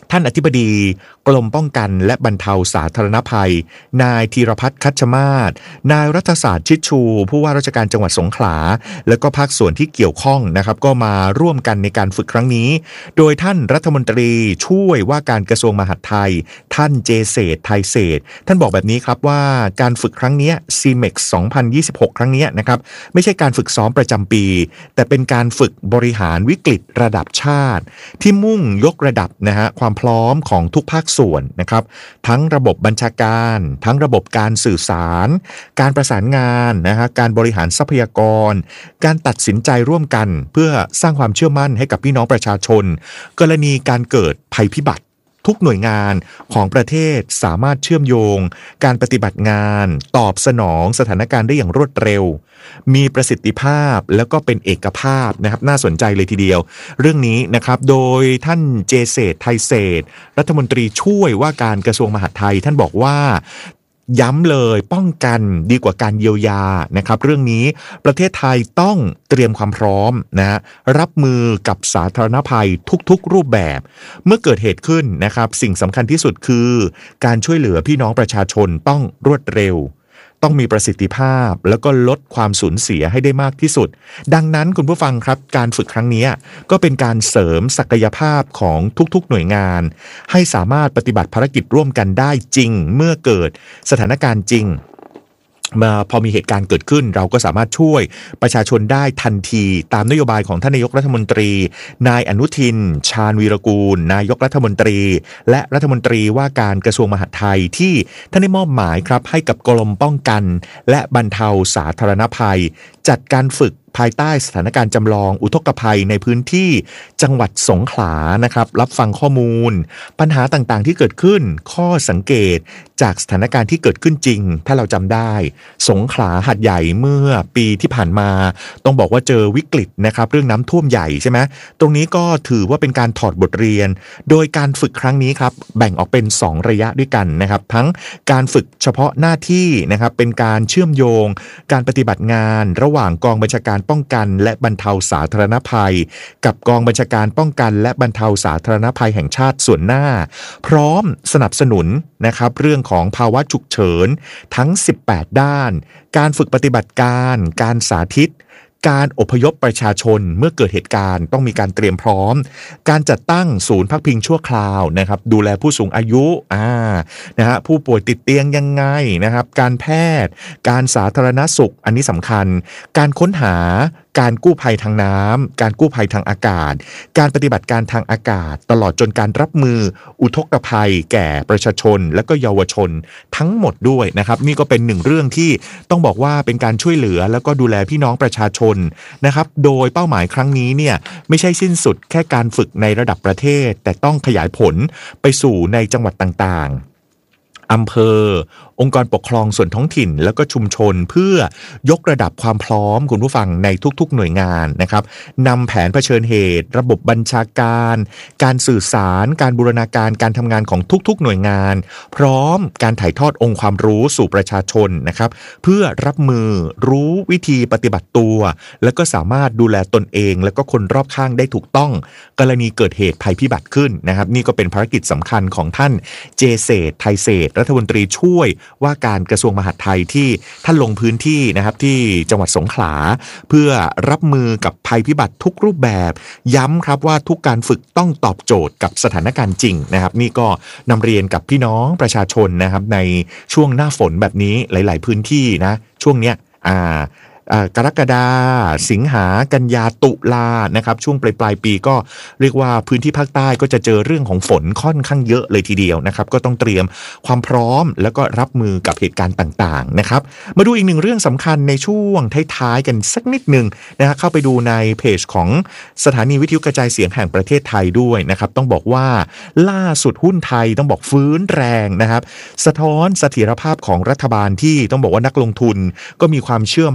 ท่านอธิบดีกรมป้องกันและบรรเทาสาธารณภัยนายธีรพัฒน์คัชมาศนายรัฐศาสตร์ชิดชูผู้ว่าราชการจังหวัดสงขลาแล้วก็ภาคส่วนที่เกี่ยวข้องนะครับก็มาร่วมกันในการฝึกครั้งนี้โดยท่านรัฐมนตรีช่วยว่าการกระทรวงมหาดไทยท่านเจเศรษฐ์ไทยเศรษฐ์ท่านบอกแบบนี้ครับว่าการฝึกครั้งนี้ ซี เม็กซ์ สองพันยี่สิบหก ครั้งนี้นะครับไม่ใช่การฝึกซ้อมประจำปีแต่เป็นการฝึกบริหารวิกฤตระดับชาติที่มุ่งยกระดับนะฮะความพร้อมของทุกภาคส่วนนะครับทั้งระบบบัญชาการทั้งระบบการสื่อสารการประสานงานนะฮะการบริหารทรัพยากรการตัดสินใจร่วมกันเพื่อสร้างความเชื่อมั่นให้กับพี่น้องประชาชนกรณีการเกิดภัยพิบัติทุกหน่วยงานของประเทศสามารถเชื่อมโยงการปฏิบัติงานตอบสนองสถานการณ์ได้อย่างรวดเร็วมีประสิทธิภาพแล้วก็เป็นเอกภาพนะครับน่าสนใจเลยทีเดียวเรื่องนี้นะครับโดยท่านเจเศรษฐ์ไทยเศรษฐ์รัฐมนตรีช่วยว่าการกระทรวงมหาดไทยท่านบอกว่าย้ำเลยป้องกันดีกว่าการเยียวยานะครับเรื่องนี้ประเทศไทยต้องเตรียมความพร้อมนะฮะรับมือกับสาธารณภัยทุกๆรูปแบบเมื่อเกิดเหตุขึ้นนะครับสิ่งสำคัญที่สุดคือการช่วยเหลือพี่น้องประชาชนต้องรวดเร็วต้องมีประสิทธิภาพแล้วก็ลดความสูญเสียให้ได้มากที่สุดดังนั้นคุณผู้ฟังครับการฝึกครั้งนี้ก็เป็นการเสริมศักยภาพของทุกๆหน่วยงานให้สามารถปฏิบัติภารกิจร่วมกันได้จริงเมื่อเกิดสถานการณ์จริงมาพอมีเหตุการณ์เกิดขึ้นเราก็สามารถช่วยประชาชนได้ทันทีตามนโยบายของท่านนายกรัฐมนตรีนายอนุทินชาญวีรกูลนายกรัฐมนตรีและรัฐมนตรีว่าการกระทรวงมหาดไทยที่ท่านได้มอบหมายครับให้กับกรมป้องกันและบรรเทาสาธารณภัยจัดการฝึกภายใต้สถานการณ์จำลองอุทกภัยในพื้นที่จังหวัดสงขลานะครับรับฟังข้อมูลปัญหาต่างๆที่เกิดขึ้นข้อสังเกตจากสถานการณ์ที่เกิดขึ้นจริงถ้าเราจำได้สงขลาหาดใหญ่เมื่อปีที่ผ่านมาต้องบอกว่าเจอวิกฤตนะครับเรื่องน้ำท่วมใหญ่ใช่ไหมตรงนี้ก็ถือว่าเป็นการถอดบทเรียนโดยการฝึกครั้งนี้ครับแบ่งออกเป็นสองระยะด้วยกันนะครับทั้งการฝึกเฉพาะหน้าที่นะครับเป็นการเชื่อมโยงการปฏิบัติงานระหว่างกองบัญชาการป้องกันและบรรเทาสาธารณภัยกับกองบัญชาการป้องกันและบรรเทาสาธารณภัยแห่งชาติส่วนหน้าพร้อมสนับสนุนนะครับเรื่องของภาวะฉุกเฉินทั้งสิบแปดด้านการฝึกปฏิบัติการการสาธิตการอพยพประชาชนเมื่อเกิดเหตุการณ์ต้องมีการเตรียมพร้อมการจัดตั้งศูนย์พักพิงชั่วคราวนะครับดูแลผู้สูงอายุอ่านะฮะผู้ป่วยติดเตียงยังไงนะครับการแพทย์การสาธารณสุขอันนี้สำคัญการค้นหาการกู้ภัยทางน้ำการกู้ภัยทางอากาศการปฏิบัติการทางอากาศตลอดจนการรับมืออุทกภัยแก่ประชาชนและก็เยาวชนทั้งหมดด้วยนะครับนี่ก็เป็นหนึ่งเรื่องที่ต้องบอกว่าเป็นการช่วยเหลือแล้วก็ดูแลพี่น้องประชาชนนะครับโดยเป้าหมายครั้งนี้เนี่ยไม่ใช่สิ้นสุดแค่การฝึกในระดับประเทศแต่ต้องขยายผลไปสู่ในจังหวัดต่างๆอำเภอองค์กรปกครองส่วนท้องถิ่นแล้วก็ชุมชนเพื่อยกระดับความพร้อมคุณผู้ฟังในทุกๆหน่วยงานนะครับนำแผนเผชิญเหตุระบบบัญชาการการสื่อสารการบูรณาการการทำงานของทุกๆหน่วยงานพร้อมการถ่ายทอดองค์ความรู้สู่ประชาชนนะครับเพื่อรับมือรู้วิธีปฏิบัติตัวแล้วก็สามารถดูแลตนเองแล้วก็คนรอบข้างได้ถูกต้องกรณีเกิดเหตุภัยพิบัติขึ้นนะครับนี่ก็เป็นภารกิจสำคัญของท่านเจเศรษฐ์ไทยเศรษฐ์รัฐมนตรีช่วยว่าการกระทรวงมหาดไทยที่ท่านลงพื้นที่นะครับที่จังหวัดสงขลาเพื่อรับมือกับภัยพิบัติทุกรูปแบบย้ำครับว่าทุกการฝึกต้องตอบโจทย์กับสถานการณ์จริงนะครับนี่ก็นำเรียนกับพี่น้องประชาชนนะครับในช่วงหน้าฝนแบบนี้หลายๆพื้นที่นะช่วงเนี้ยอ่ากรกฎาสิงหากันยาตุลานะครับช่วงปลายปลายปีก็เรียกว่าพื้นที่ภาคใต้ก็จะเจอเรื่องของฝนค่อนข้างเยอะเลยทีเดียวนะครับก็ต้องเตรียมความพร้อมแล้วก็รับมือกับเหตุการณ์ต่างๆนะครับมาดูอีกหนึ่งเรื่องสำคัญในช่วงท้ายๆกันสักนิดนึงนะฮะเข้าไปดูในเพจของสถานีวิทยุกระจายเสียงแห่งประเทศไทยด้วยนะครับต้องบอกว่าล่าสุดหุ้นไทยต้องบอกฟื้นแรงนะครับสะท้อนเสถียรภาพของรัฐบาลที่ต้องบอกว่านักลงทุนก็มีความเชื่อมั่น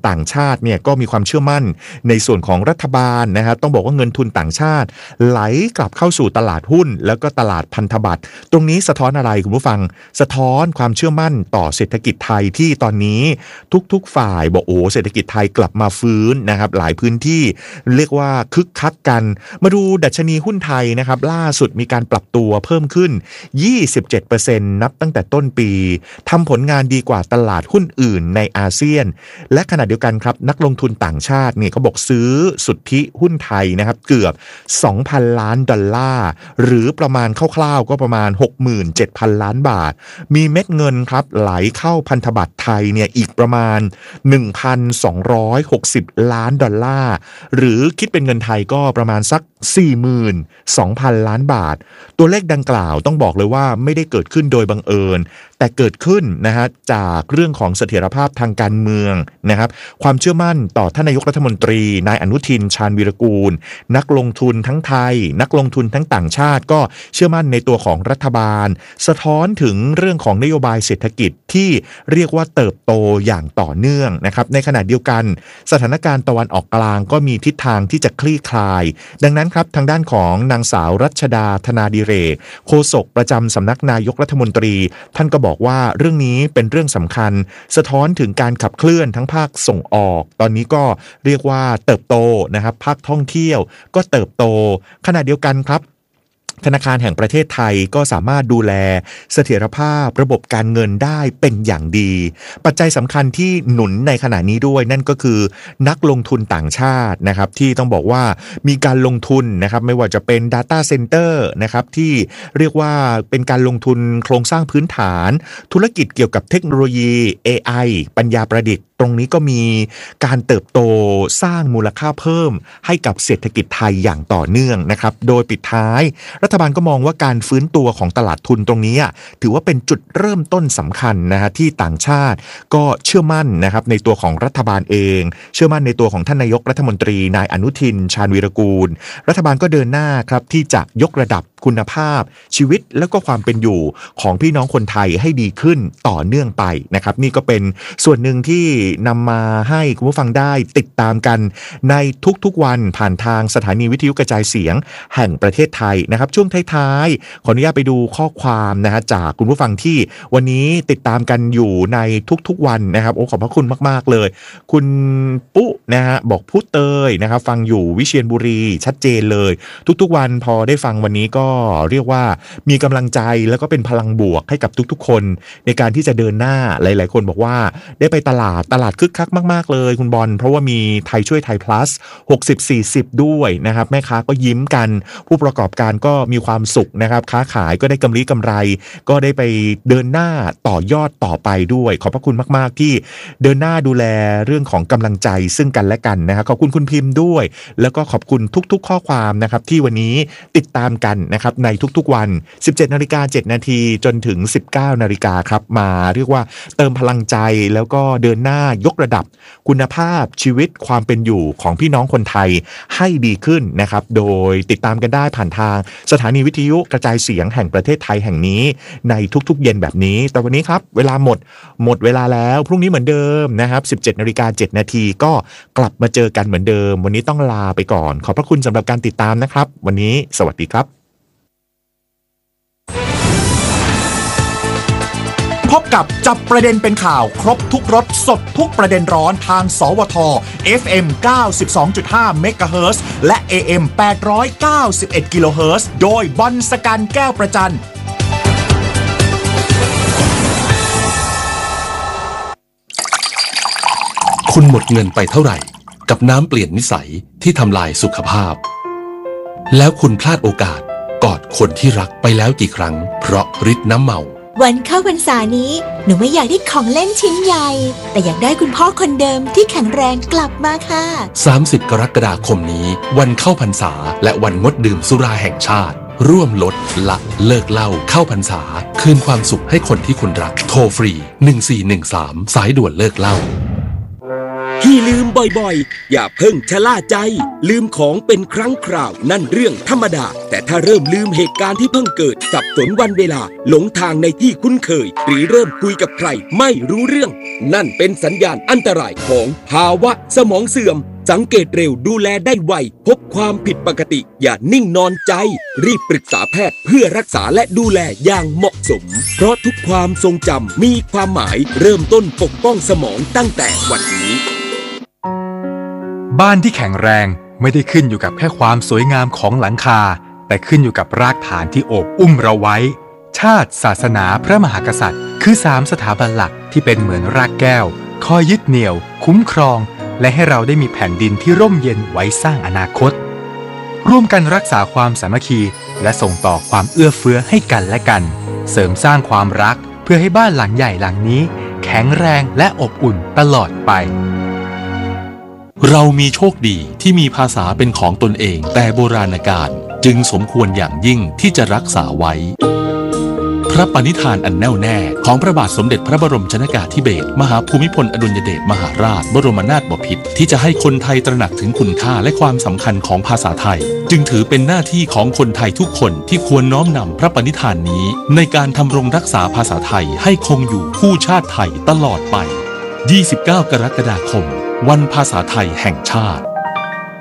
ต่างชาติเนี่ยก็มีความเชื่อมั่นในส่วนของรัฐบาลนะฮะต้องบอกว่าเงินทุนต่างชาติไหลกลับเข้าสู่ตลาดหุ้นแล้วก็ตลาดพันธบัตรตรงนี้สะท้อนอะไรคุณผู้ฟังสะท้อนความเชื่อมั่นต่อเศรษฐกิจไทยที่ตอนนี้ทุกๆฝ่ายบอกโอ้เศรษฐกิจไทยกลับมาฟื้นนะครับหลายพื้นที่เรียกว่าคึกคักกันมาดูดัชนีหุ้นไทยนะครับล่าสุดมีการปรับตัวเพิ่มขึ้น ยี่สิบเจ็ดเปอร์เซ็นต์ นับตั้งแต่ต้นปีทำผลงานดีกว่าตลาดหุ้นอื่นในอาเซียนและขณะเดียวกันครับนักลงทุนต่างชาติเนี่ยเขาบอกซื้อสุทธิหุ้นไทยนะครับเกือบ สองพัน ล้านดอลลาร์หรือประมาณคร่าวๆก็ประมาณ หกหมื่นเจ็ดพัน ล้านบาทมีเม็ดเงินครับไหลเข้าพันธบัตรไทยเนี่ยอีกประมาณ หนึ่งพันสองร้อยหกสิบ ล้านดอลลาร์หรือคิดเป็นเงินไทยก็ประมาณสัก สี่หมื่นสองพัน ล้านบาทตัวเลขดังกล่าวต้องบอกเลยว่าไม่ได้เกิดขึ้นโดยบังเอิญแต่เกิดขึ้นนะฮะจากเรื่องของเสถียรภาพทางการเมืองนะครับความเชื่อมั่นต่อท่านนายกรัฐมนตรีนายอนุทินชาญวีรกูลนักลงทุนทั้งไทยนักลงทุนทั้งต่างชาติก็เชื่อมั่นในตัวของรัฐบาลสะท้อนถึงเรื่องของนโยบายเศรษฐกิจที่เรียกว่าเติบโตอย่างต่อเนื่องนะครับในขณะเดียวกันสถานการณ์ตะวันออกกลางก็มีทิศทางที่จะคลี่คลายดังนั้นครับทางด้านของนางสาวรัชดาธนาดิเรกโฆษกประจำสำนักนายกรัฐมนตรีท่านก็บอกว่าเรื่องนี้เป็นเรื่องสำคัญสะท้อนถึงการขับเคลื่อนทั้งภาคส่งออกตอนนี้ก็เรียกว่าเติบโตนะครับภาคท่องเที่ยวก็เติบโตขณะเดียวกันครับธนาคารแห่งประเทศไทยก็สามารถดูแลเสถียรภาพระบบการเงินได้เป็นอย่างดีปัจจัยสำคัญที่หนุนในขณะนี้ด้วยนั่นก็คือนักลงทุนต่างชาตินะครับที่ต้องบอกว่ามีการลงทุนนะครับไม่ว่าจะเป็น Data Center นะครับที่เรียกว่าเป็นการลงทุนโครงสร้างพื้นฐานธุรกิจเกี่ยวกับเทคโนโลยี เอ ไอ ปัญญาประดิษฐ์ตรงนี้ก็มีการเติบโตสร้างมูลค่าเพิ่มให้กับเศรษฐกิจไทยอย่างต่อเนื่องนะครับโดยปิดท้ายรัฐบาลก็มองว่าการฟื้นตัวของตลาดทุนตรงนี้ถือว่าเป็นจุดเริ่มต้นสำคัญนะฮะที่ต่างชาติก็เชื่อมั่นนะครับในตัวของรัฐบาลเองเชื่อมั่นในตัวของท่านนายกรัฐมนตรีนายอนุทินชาญวีรกูลรัฐบาลก็เดินหน้าครับที่จะยกระดับคุณภาพชีวิตและก็ความเป็นอยู่ของพี่น้องคนไทยให้ดีขึ้นต่อเนื่องไปนะครับนี่ก็เป็นส่วนหนึ่งที่นำมาให้คุณผู้ฟังได้ติดตามกันในทุกๆวันผ่านทางสถานีวิทยุกระจายเสียงแห่งประเทศไทยนะครับช่วงท้ายๆขออนุญาตไปดูข้อความนะฮะจากคุณผู้ฟังที่วันนี้ติดตามกันอยู่ในทุกๆวันนะครับโอ้ขอบพระคุณมากๆเลยคุณปุ๊นะฮะบอกพูดเตยนะครับฟังอยู่วิเชียรบุรีชัดเจนเลยทุกๆวันพอได้ฟังวันนี้ก็เรียกว่ามีกำลังใจแล้วก็เป็นพลังบวกให้กับทุกๆคนในการที่จะเดินหน้าหลายๆคนบอกว่าได้ไปตลาดตลาดคึกคักมากๆเลยคุณบอลเพราะว่ามีไทยช่วยไทย plus หกสิบ สี่สิบด้วยนะครับแม่ค้าก็ยิ้มกันผู้ประกอบการก็มีความสุขนะครับค้าขายก็ได้กำไรกำไรก็ได้ไปเดินหน้าต่อยอดต่อไปด้วยขอบพระคุณมากๆที่เดินหน้าดูแลเรื่องของกำลังใจซึ่งกันและกันนะครับขอบคุณคุณพิมพ์ด้วยแล้วก็ขอบคุณทุกๆข้อความนะครับที่วันนี้ติดตามกันนะครับในทุกๆวัน สิบเจ็ดนาฬิกาเจ็ดนาทีจนถึง สิบเก้านาฬิกาครับมาเรียกว่าเติมพลังใจแล้วก็เดินหน้ายกระดับคุณภาพชีวิตความเป็นอยู่ของพี่น้องคนไทยให้ดีขึ้นนะครับโดยติดตามกันได้ผ่านทางสถานีวิทยุกระจายเสียงแห่งประเทศไทยแห่งนี้ในทุกๆเย็นแบบนี้แต่วันนี้ครับเวลาหมดหมดเวลาแล้วพรุ่งนี้เหมือนเดิมนะครับ สิบเจ็ดนาฬิกาเจ็ดนาทีก็กลับมาเจอกันเหมือนเดิมวันนี้ต้องลาไปก่อนขอบพระคุณสำหรับการติดตามนะครับวันนี้สวัสดีครับพบกับจับประเด็นเป็นข่าวครบทุกรสสดทุกประเด็นร้อนทางสวท เอฟ เอ็ม เก้าสิบสองจุดห้า เมกะเฮิรตซ์และ เอ เอ็ม แปดร้อยเก้าสิบเอ็ด กิโลเฮิรตซ์โดยบอลสกันแก้วประจันคุณหมดเงินไปเท่าไหร่กับน้ำเปลี่ยนนิสัยที่ทำลายสุขภาพแล้วคุณพลาดโอกาสกอดคนที่รักไปแล้วกี่ครั้งเพราะฤทธิ์น้ำเมาวันเข้าพรรษานี้หนูไม่อยากได้ของเล่นชิ้นใหญ่แต่อยากได้คุณพ่อคนเดิมที่แข็งแรงกลับมาค่ะสามสิบกรกฎาคมนี้วันเข้าพรรษาและวันงดดื่มสุราแห่งชาติร่วมลดละเลิกเหล้าเข้าพรรษาคืนความสุขให้คนที่คุณรักโทรฟรีหนึ่งสี่หนึ่งสามสายด่วนเลิกเหล้าที่ลืมบ่อยๆอย่าเพิ่งชะล่าใจลืมของเป็นครั้งคราวนั่นเรื่องธรรมดาแต่ถ้าเริ่มลืมเหตุการณ์ที่เพิ่งเกิดสับสนวันเวลาหลงทางในที่คุ้นเคยหรือเริ่มคุยกับใครไม่รู้เรื่องนั่นเป็นสัญญาณอันตรายของภาวะสมองเสื่อมสังเกตเร็วดูแลได้ไวพบความผิดปกติอย่านิ่งนอนใจรีบปรึกษาแพทย์เพื่อรักษาและดูแลอย่างเหมาะสมเพราะทุกความทรงจำมีความหมายเริ่มต้นปกป้องสมองตั้งแต่วันนี้บ้านที่แข็งแรงไม่ได้ขึ้นอยู่กับแค่ความสวยงามของหลังคาแต่ขึ้นอยู่กับรากฐานที่โอบอุ้มเราไว้ชาติศาสนาพระมหากษัตริย์คือสามสถาบันหลักที่เป็นเหมือนรากแก้วคอยยึดเหนี่ยวคุ้มครองและให้เราได้มีแผ่นดินที่ร่มเย็นไว้สร้างอนาคตร่วมกันรักษาความสามัคคีและส่งต่อความเอื้อเฟื้อให้กันและกันเสริมสร้างความรักเพื่อให้บ้านหลังใหญ่หลังนี้แข็งแรงและอบอุ่นตลอดไปเรามีโชคดีที่มีภาษาเป็นของตนเองแต่โบราณกาลจึงสมควรอย่างยิ่งที่จะรักษาไว้พระปณิธานอันแน่วแน่ของพระบาทสมเด็จพระบรมชนกาธิเบศรมหาภูมิพลอดุลยเดชมหาราชบรมนาถบพิตรที่จะให้คนไทยตระหนักถึงคุณค่าและความสำคัญของภาษาไทยจึงถือเป็นหน้าที่ของคนไทยทุกคนที่ควรน้อมนำพระปณิธานนี้ในการทำรงรักษาภาษาไทยให้คงอยู่คู่ชาติไทยตลอดไปยี่สิบเก้ากรกฎาคมวันภาษาไทยแห่งชาติ